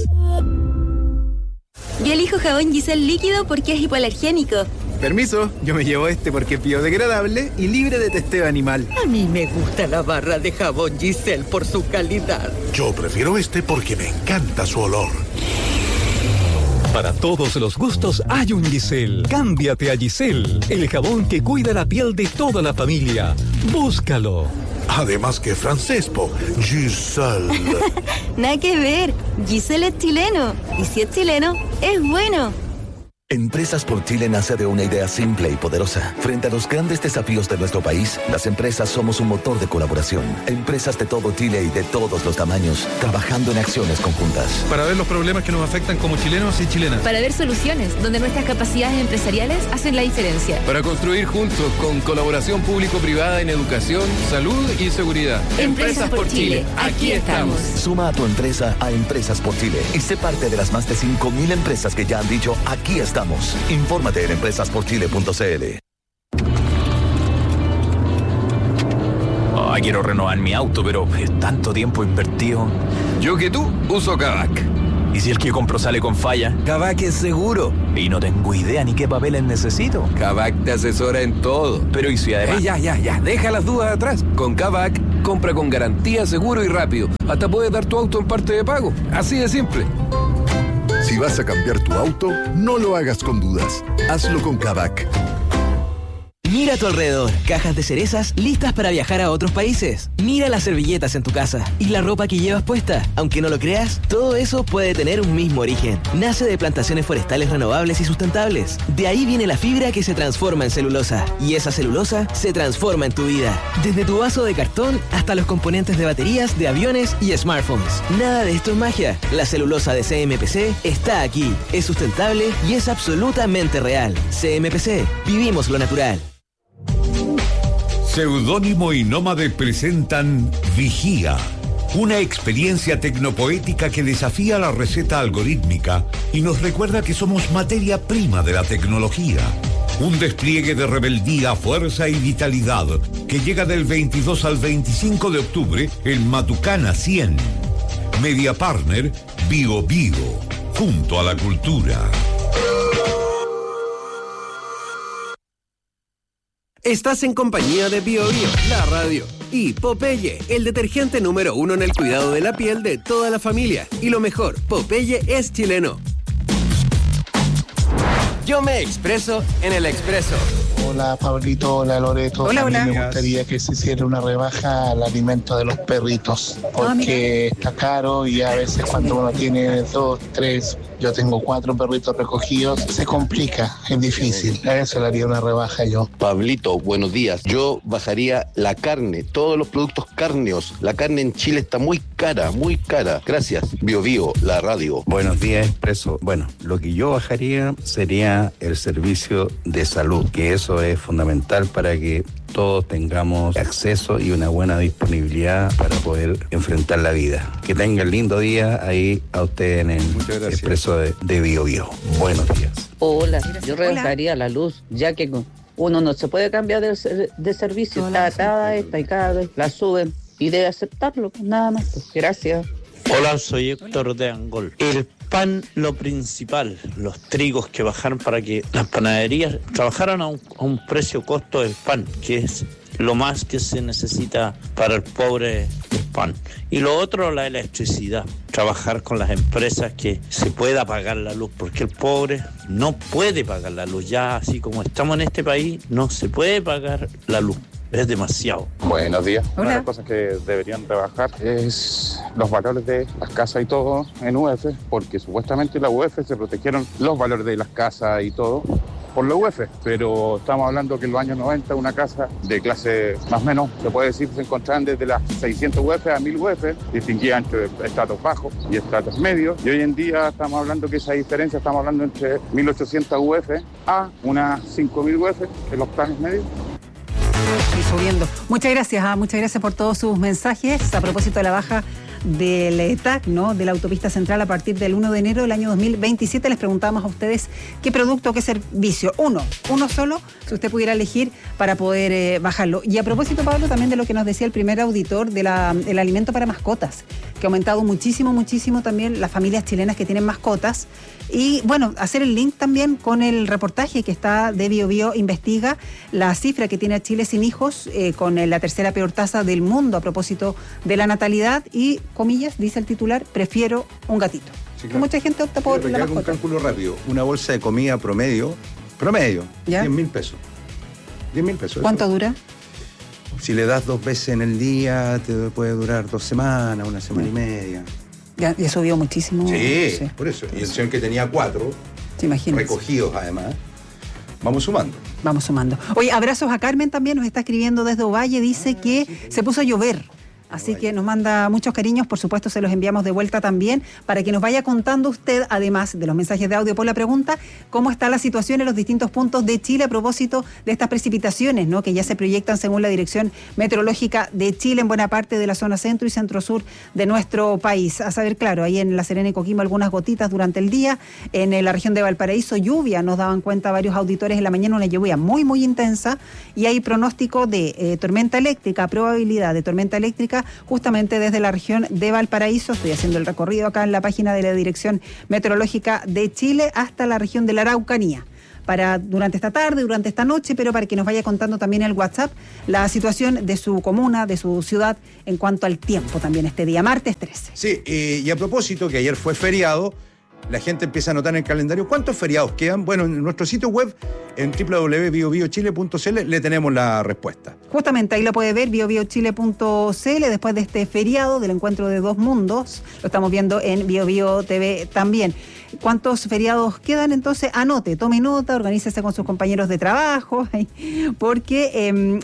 Yo elijo jabón Giselle líquido porque es hipoalergénico. Permiso, yo me llevo este porque es biodegradable y libre de testeo animal. A mí me gusta la barra de jabón Giselle por su calidad. Yo prefiero este porque me encanta su olor. Para todos los gustos hay un Giselle. Cámbiate a Giselle, el jabón que cuida la piel de toda la familia. Búscalo. Además que francés, Giselle. Nada que ver. Giselle es chileno. Y si es chileno, es bueno. Empresas por Chile nace de una idea simple y poderosa. Frente a los grandes desafíos de nuestro país, las empresas somos un motor de colaboración. Empresas de todo Chile y de todos los tamaños, trabajando en acciones conjuntas. Para ver los problemas que nos afectan como chilenos y chilenas. Para ver soluciones donde nuestras capacidades empresariales hacen la diferencia. Para construir juntos con colaboración público-privada en educación, salud y seguridad. Empresas por Chile, aquí estamos. Suma a tu empresa a Empresas por Chile y sé parte de las más de 5.000 empresas que ya han dicho aquí estamos. Infórmate en empresasporchile.cl. Quiero renovar mi auto, pero es tanto tiempo invertido. Yo que tú uso Kavak. ¿Y si el que compro sale con falla? Kavak es seguro. Y no tengo idea ni qué papeles necesito. Kavak te asesora en todo. Pero ¿y si además? Ya, deja las dudas atrás. Con Kavak, compra con garantía, seguro y rápido. Hasta puedes dar tu auto en parte de pago. Así de simple. Si vas a cambiar tu auto, no lo hagas con dudas. Hazlo con Kavak. Mira a tu alrededor, cajas de cerezas listas para viajar a otros países. Mira las servilletas en tu casa y la ropa que llevas puesta. Aunque no lo creas, todo eso puede tener un mismo origen. Nace de plantaciones forestales renovables y sustentables. De ahí viene la fibra que se transforma en celulosa. Y esa celulosa se transforma en tu vida. Desde tu vaso de cartón hasta los componentes de baterías, de aviones y smartphones. Nada de esto es magia. La celulosa de CMPC está aquí. Es sustentable y es absolutamente real. CMPC, vivimos lo natural. Seudónimo y Nómade presentan Vigía, una experiencia tecnopoética que desafía la receta algorítmica y nos recuerda que somos materia prima de la tecnología. Un despliegue de rebeldía, fuerza y vitalidad que llega del 22 al 25 de octubre en Matucana 100. Media Partner Bio Bio, junto a la cultura. Estás en compañía de Bio Bio, la radio, y Popeye, el detergente número 1 en el cuidado de la piel de toda la familia. Y lo mejor, Popeye es chileno. Yo me expreso en el Expreso. Hola Pablito, hola Loreto. Hola. A mí me gustaría que se hiciera una rebaja al alimento de los perritos, porque está caro y a veces cuando uno tiene 2, 3, yo tengo 4 perritos recogidos, se complica, es difícil. A eso le haría una rebaja yo. Pablito, buenos días. Yo bajaría la carne, todos los productos cárneos. La carne en Chile está muy cara, muy cara. Gracias. Bio Bio, la radio. Buenos días, Expreso. Bueno, lo que yo bajaría sería el servicio de salud, que eso es fundamental para que todos tengamos acceso y una buena disponibilidad para poder enfrentar la vida. Que tengan lindo día ahí a ustedes en el Expreso de Bio Bio. Buenos días. Hola, yo rebajaría la luz, ya que uno no se puede cambiar de servicio. Está atada esta y cada vez la suben y debe aceptarlo, nada más. Pues, gracias. Hola, soy Héctor de Angol. El pan, lo principal, los trigos que bajaron para que las panaderías trabajaran a un precio costo del pan, que es lo más que se necesita para el pobre del pan. Y lo otro, la electricidad, trabajar con las empresas que se pueda pagar la luz, porque el pobre no puede pagar la luz. Ya así como estamos en este país, no se puede pagar la luz. Es demasiado. Buenos días. Hola. Una de las cosas que deberían rebajar es los valores de las casas y todo en UF, porque supuestamente en la UF se protegieron los valores de las casas y todo por la UF, pero estamos hablando que en los años 90 una casa de clase más o menos, se puede decir, se encontraban desde las 600 UF a 1000 UF, distinguía entre estratos bajos y estratos medios, y hoy en día estamos hablando que esa diferencia, estamos hablando entre 1800 UF a unas 5000 UF en los planos medios. Y subiendo. Muchas gracias por todos sus mensajes a propósito de la baja del ETAC, ¿no? De la autopista central a partir del 1 de enero del año 2027. Les preguntábamos a ustedes qué producto, qué servicio. Uno solo, si usted pudiera elegir para poder bajarlo. Y a propósito, Pablo, también de lo que nos decía el primer auditor del alimento para mascotas, que ha aumentado muchísimo también las familias chilenas que tienen mascotas. Y bueno, hacer el link también con el reportaje que está de Bio Bio Investiga, la cifra que tiene a Chile sin hijos, con la tercera peor tasa del mundo a propósito de la natalidad y, comillas, dice el titular, prefiero un gatito. Sí, claro. Mucha gente opta por la mascota. Un cálculo rápido. Una bolsa de comida promedio, ¿ya? 10.000 pesos. 10.000 pesos. ¿Cuánto dura? Si le das 2 veces en el día, te puede durar 2 semanas, 1 semana y media. Ya subió muchísimo. Sí, por eso. Y el señor que tenía 4, recogidos además. Vamos sumando. Oye, abrazos a Carmen también, nos está escribiendo desde Ovalle, dice que se puso a llover. Así que nos manda muchos cariños, por supuesto se los enviamos de vuelta también, para que nos vaya contando usted, además de los mensajes de audio por la pregunta, cómo está la situación en los distintos puntos de Chile a propósito de estas precipitaciones, ¿no?, que ya se proyectan según la Dirección Meteorológica de Chile en buena parte de la zona centro y centro-sur de nuestro país. A saber, claro, ahí en La Serena y Coquimbo algunas gotitas durante el día, en la región de Valparaíso lluvia, nos daban cuenta varios auditores en la mañana, una lluvia muy, muy intensa, y hay pronóstico de tormenta eléctrica, probabilidad de tormenta eléctrica justamente desde la región de Valparaíso. Estoy haciendo el recorrido acá en la página de la Dirección Meteorológica de Chile hasta la región de la Araucanía. Para durante esta tarde, durante esta noche, pero para que nos vaya contando también en el WhatsApp la situación de su comuna, de su ciudad, en cuanto al tiempo también este día, martes 13. Sí, y a propósito, que ayer fue feriado, la gente empieza a anotar en el calendario cuántos feriados quedan. Bueno, en nuestro sitio web, en www.biobiochile.cl, le tenemos la respuesta. Justamente ahí lo puede ver, biobiochile.cl, después de este feriado del encuentro de dos mundos. Lo estamos viendo en BioBio TV también. ¿Cuántos feriados quedan? Entonces, anote, tome nota, organícese con sus compañeros de trabajo, porque,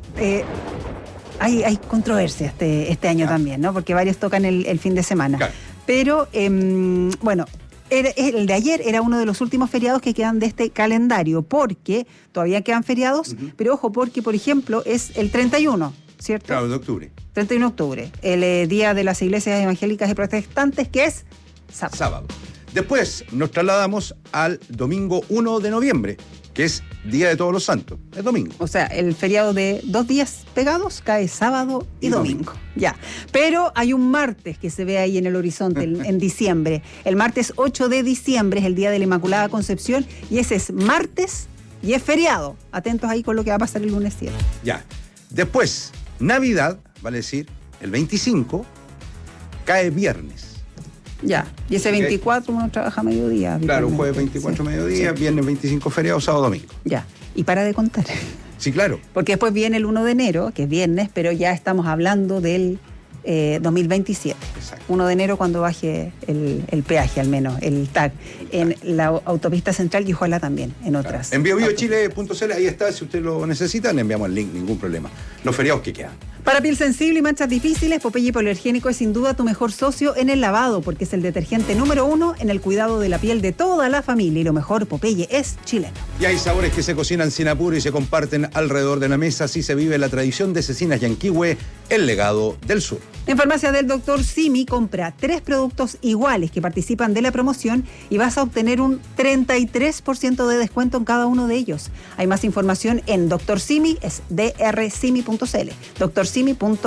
hay controversia este año también, ¿no? Porque varios tocan el fin de semana. Claro. Pero, bueno, el de ayer era uno de los últimos feriados que quedan de este calendario, porque todavía quedan feriados, pero ojo, porque, por ejemplo, es el 31, ¿cierto? Claro, de octubre. 31 de octubre, el día de las iglesias evangélicas y protestantes, que es sábado. Después nos trasladamos al domingo 1 de noviembre, que es Día de Todos los Santos, es domingo. O sea, el feriado de 2 días pegados cae sábado y domingo. Ya. Pero hay un martes que se ve ahí en el horizonte, en diciembre. El martes 8 de diciembre es el Día de la Inmaculada Concepción, y ese es martes y es feriado. Atentos ahí con lo que va a pasar el lunes 7. Ya. Después, Navidad, vale decir, el 25, cae viernes. Ya, y ese 24 uno trabaja a mediodía. Claro, jueves 24 mediodía, viernes 25 feriado, sábado, domingo. Ya, y para de contar. Sí, claro. Porque después viene el 1 de enero, que es viernes, pero ya estamos hablando del 2027. Exacto. 1 de enero cuando baje el peaje, al menos, el TAC, en la autopista central y ojalá también en otras. En biobiochile.cl, ahí está, si usted lo necesita, le enviamos el link, ningún problema. Los feriados que quedan. Para piel sensible y manchas difíciles, Popeye Hipoalergénico es sin duda tu mejor socio en el lavado, porque es el detergente número 1 en el cuidado de la piel de toda la familia. Y lo mejor, Popeye es chileno. Y hay sabores que se cocinan sin apuro y se comparten alrededor de la mesa. Así se vive la tradición de Cecinas Yanquihue, el legado del sur. En farmacia del Dr. Simi, compra 3 productos iguales que participan de la promoción y vas a obtener un 33% de descuento en cada uno de ellos. Hay más información en Dr. Simi, es drsimi.cl. drsimi.cl.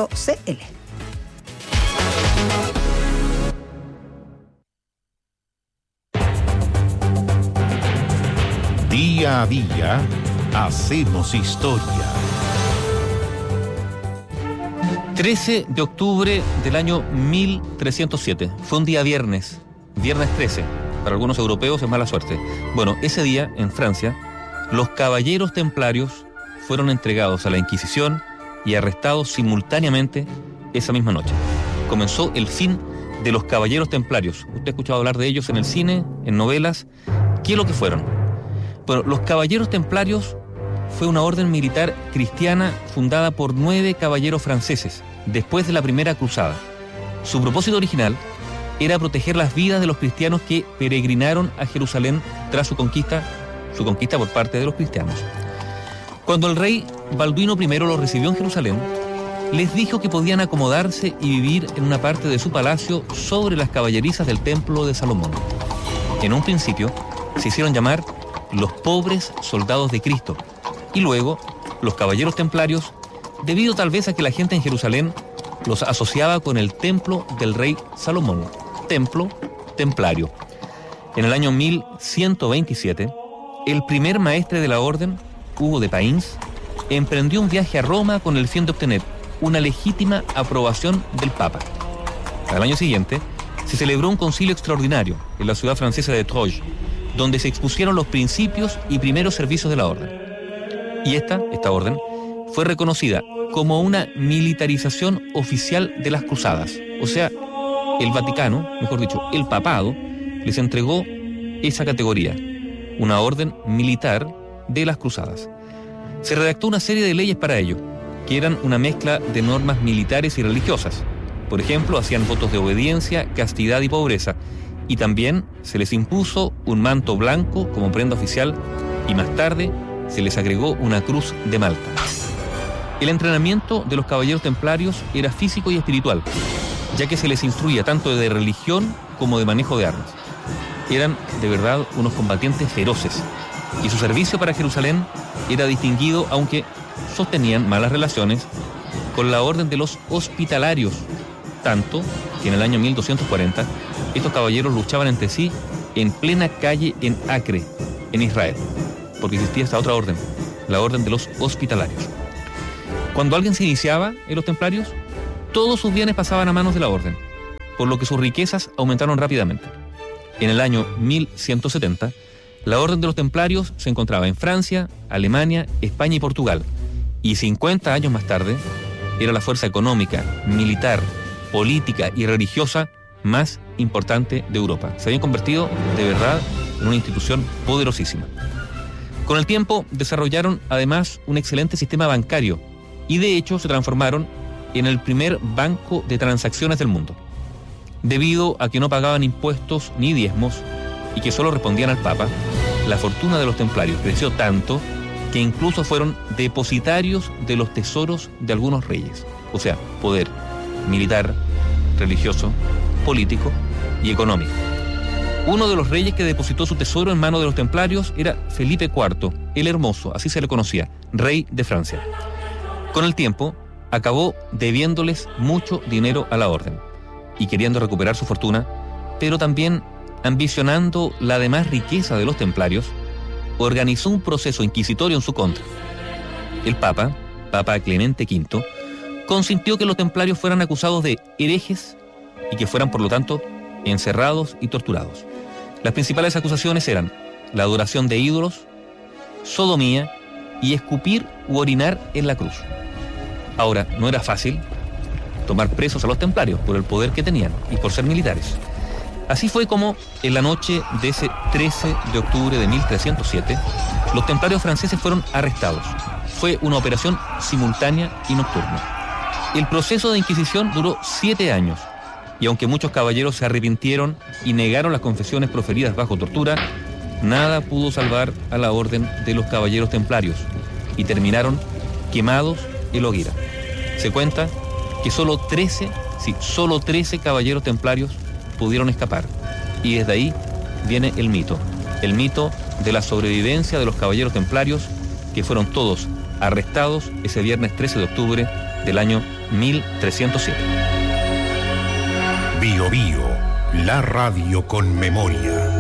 Día a día, hacemos historia. 13 de octubre del año 1307. Fue un día viernes 13. Para algunos europeos es mala suerte. Bueno, ese día, en Francia, los caballeros templarios fueron entregados a la Inquisición y arrestados simultáneamente esa misma noche. Comenzó el fin de los caballeros templarios. Usted ha escuchado hablar de ellos en el cine, en novelas. ¿Qué es lo que fueron? Bueno, los caballeros templarios fue una orden militar cristiana fundada por 9 caballeros franceses después de la Primera Cruzada. Su propósito original era proteger las vidas de los cristianos que peregrinaron a Jerusalén tras su conquista por parte de los cristianos. Cuando el rey Balduino I los recibió en Jerusalén, les dijo que podían acomodarse y vivir en una parte de su palacio sobre las caballerizas del Templo de Salomón. En un principio, se hicieron llamar los pobres soldados de Cristo, y luego los caballeros templarios, debido tal vez a que la gente en Jerusalén los asociaba con el templo del rey Salomón, templo templario. En el año 1127, el primer maestre de la orden, Hugo de Païns, emprendió un viaje a Roma con el fin de obtener una legítima aprobación del Papa. Al año siguiente, se celebró un concilio extraordinario en la ciudad francesa de Troyes, donde se expusieron los principios y primeros servicios de la orden. Y esta orden fue reconocida como una militarización oficial de las cruzadas. O sea, el Vaticano, mejor dicho, el papado, les entregó esa categoría. una orden militar de las cruzadas. Se redactó una serie de leyes para ello, que eran una mezcla de normas militares y religiosas. Por ejemplo, hacían votos de obediencia, castidad y pobreza, y también se les impuso un manto blanco como prenda oficial y más tarde se les agregó una cruz de Malta. El entrenamiento de los caballeros templarios era físico y espiritual, ya que se les instruía tanto de religión como de manejo de armas. Eran de verdad unos combatientes feroces, y su servicio para Jerusalén era distinguido, aunque sostenían malas relaciones con la orden de los hospitalarios, tanto que en el año 1240 estos caballeros luchaban entre sí en plena calle en Acre, en Israel, porque existía esta otra orden, la orden de los hospitalarios. Cuando alguien se iniciaba en los templarios, todos sus bienes pasaban a manos de la orden, por lo que sus riquezas aumentaron rápidamente. En el año 1170, la orden de los templarios se encontraba en Francia, Alemania, España y Portugal, y 50 años más tarde era la fuerza económica, militar, política y religiosa más importante de Europa. Se habían convertido de verdad en una institución poderosísima. Con el tiempo desarrollaron además un excelente sistema bancario y de hecho se transformaron en el primer banco de transacciones del mundo. Debido a que no pagaban impuestos ni diezmos y que solo respondían al Papa, la fortuna de los templarios creció tanto que incluso fueron depositarios de los tesoros de algunos reyes. O sea, poder militar, religioso, político y económico. Uno de los reyes que depositó su tesoro en manos de los templarios era Felipe IV, el Hermoso, así se le conocía, rey de Francia. Con el tiempo, acabó debiéndoles mucho dinero a la orden y queriendo recuperar su fortuna, pero también ambicionando la demás riqueza de los templarios, organizó un proceso inquisitorio en su contra. El Papa Clemente V, consintió que los templarios fueran acusados de herejes y que fueran, por lo tanto, encerrados y torturados. Las principales acusaciones eran la adoración de ídolos, sodomía y escupir u orinar en la cruz. Ahora, no era fácil tomar presos a los templarios por el poder que tenían y por ser militares. Así fue como, en la noche de ese 13 de octubre de 1307, los templarios franceses fueron arrestados. Fue una operación simultánea y nocturna. El proceso de Inquisición duró 7 años, y aunque muchos caballeros se arrepintieron y negaron las confesiones proferidas bajo tortura, nada pudo salvar a la orden de los caballeros templarios, y terminaron quemados en la hoguera. Se cuenta que solo 13 caballeros templarios pudieron escapar, y desde ahí viene el mito de la sobrevivencia de los caballeros templarios, que fueron todos arrestados ese viernes 13 de octubre del año 1307. Bio Bio, la radio con memoria.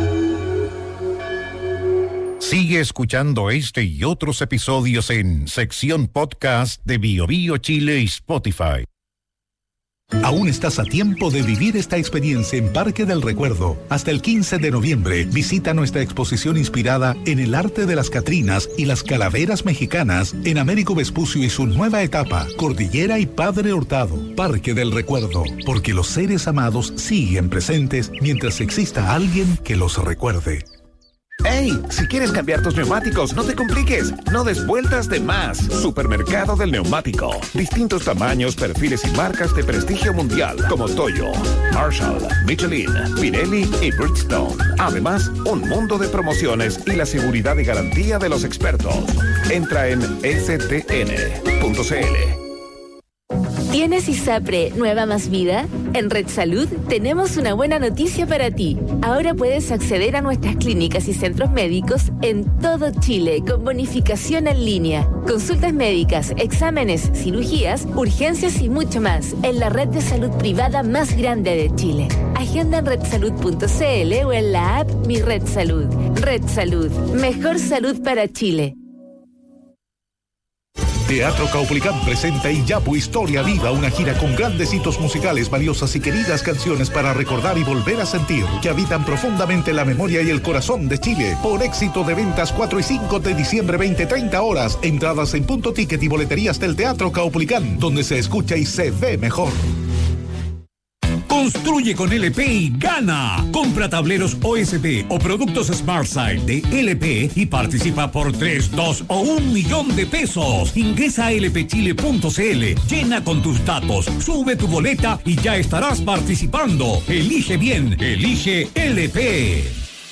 Sigue escuchando este y otros episodios en sección podcast de Bio Bio Chile y Spotify. Aún estás a tiempo de vivir esta experiencia en Parque del Recuerdo. Hasta el 15 de noviembre, visita nuestra exposición inspirada en el arte de las Catrinas y las calaveras mexicanas en Américo Vespucio y su nueva etapa, Cordillera y Padre Hurtado. Parque del Recuerdo, porque los seres amados siguen presentes mientras exista alguien que los recuerde. ¡Hey! Si quieres cambiar tus neumáticos, no te compliques. No des vueltas de más. Supermercado del Neumático. Distintos tamaños, perfiles y marcas de prestigio mundial, como Toyo, Marshall, Michelin, Pirelli y Bridgestone. Además, un mundo de promociones y la seguridad y garantía de los expertos. Entra en stn.cl. ¿Tienes ISAPRE Nueva Más Vida? En Red Salud tenemos una buena noticia para ti. Ahora puedes acceder a nuestras clínicas y centros médicos en todo Chile con bonificación en línea. Consultas médicas, exámenes, cirugías, urgencias y mucho más en la red de salud privada más grande de Chile. Agenda en redsalud.cl o en la app Mi Red Salud. Red Salud, mejor salud para Chile. Teatro Caupolicán presenta Iyapu Historia Viva, una gira con grandes hitos musicales, valiosas y queridas canciones para recordar y volver a sentir, que habitan profundamente la memoria y el corazón de Chile. Por éxito de ventas 4 y 5 de diciembre, 20-30 horas. Entradas en Punto Ticket y boleterías del Teatro Caupolicán, donde se escucha y se ve mejor. Construye con LP y gana. Compra tableros OSB o productos SmartSide de LP y participa por 3, 2 o 1 millón de pesos. Ingresa a lpchile.cl, llena con tus datos, sube tu boleta y ya estarás participando. Elige bien, elige LP.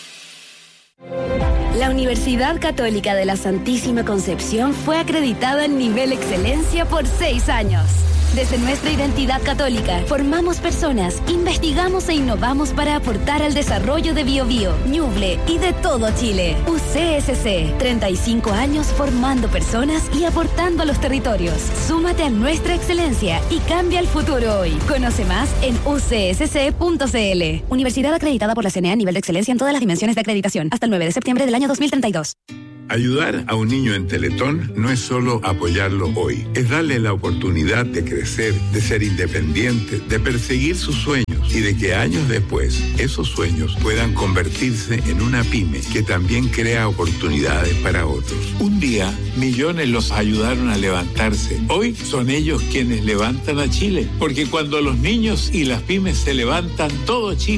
La Universidad Católica de la Santísima Concepción fue acreditada en nivel excelencia por 6 años. Desde nuestra identidad católica, formamos personas, investigamos e innovamos para aportar al desarrollo de Biobío, Ñuble y de todo Chile. UCSC, 35 años formando personas y aportando a los territorios. Súmate a nuestra excelencia y cambia el futuro hoy. Conoce más en ucsc.cl. Universidad acreditada por la CNA a nivel de excelencia en todas las dimensiones de acreditación. Hasta el 9 de septiembre del año 2032. Ayudar a un niño en Teletón no es solo apoyarlo hoy, es darle la oportunidad de crecer, de ser independiente, de perseguir sus sueños y de que años después esos sueños puedan convertirse en una pyme que también crea oportunidades para otros. Un día, millones los ayudaron a levantarse. Hoy son ellos quienes levantan a Chile, porque cuando los niños y las pymes se levantan, todo Chile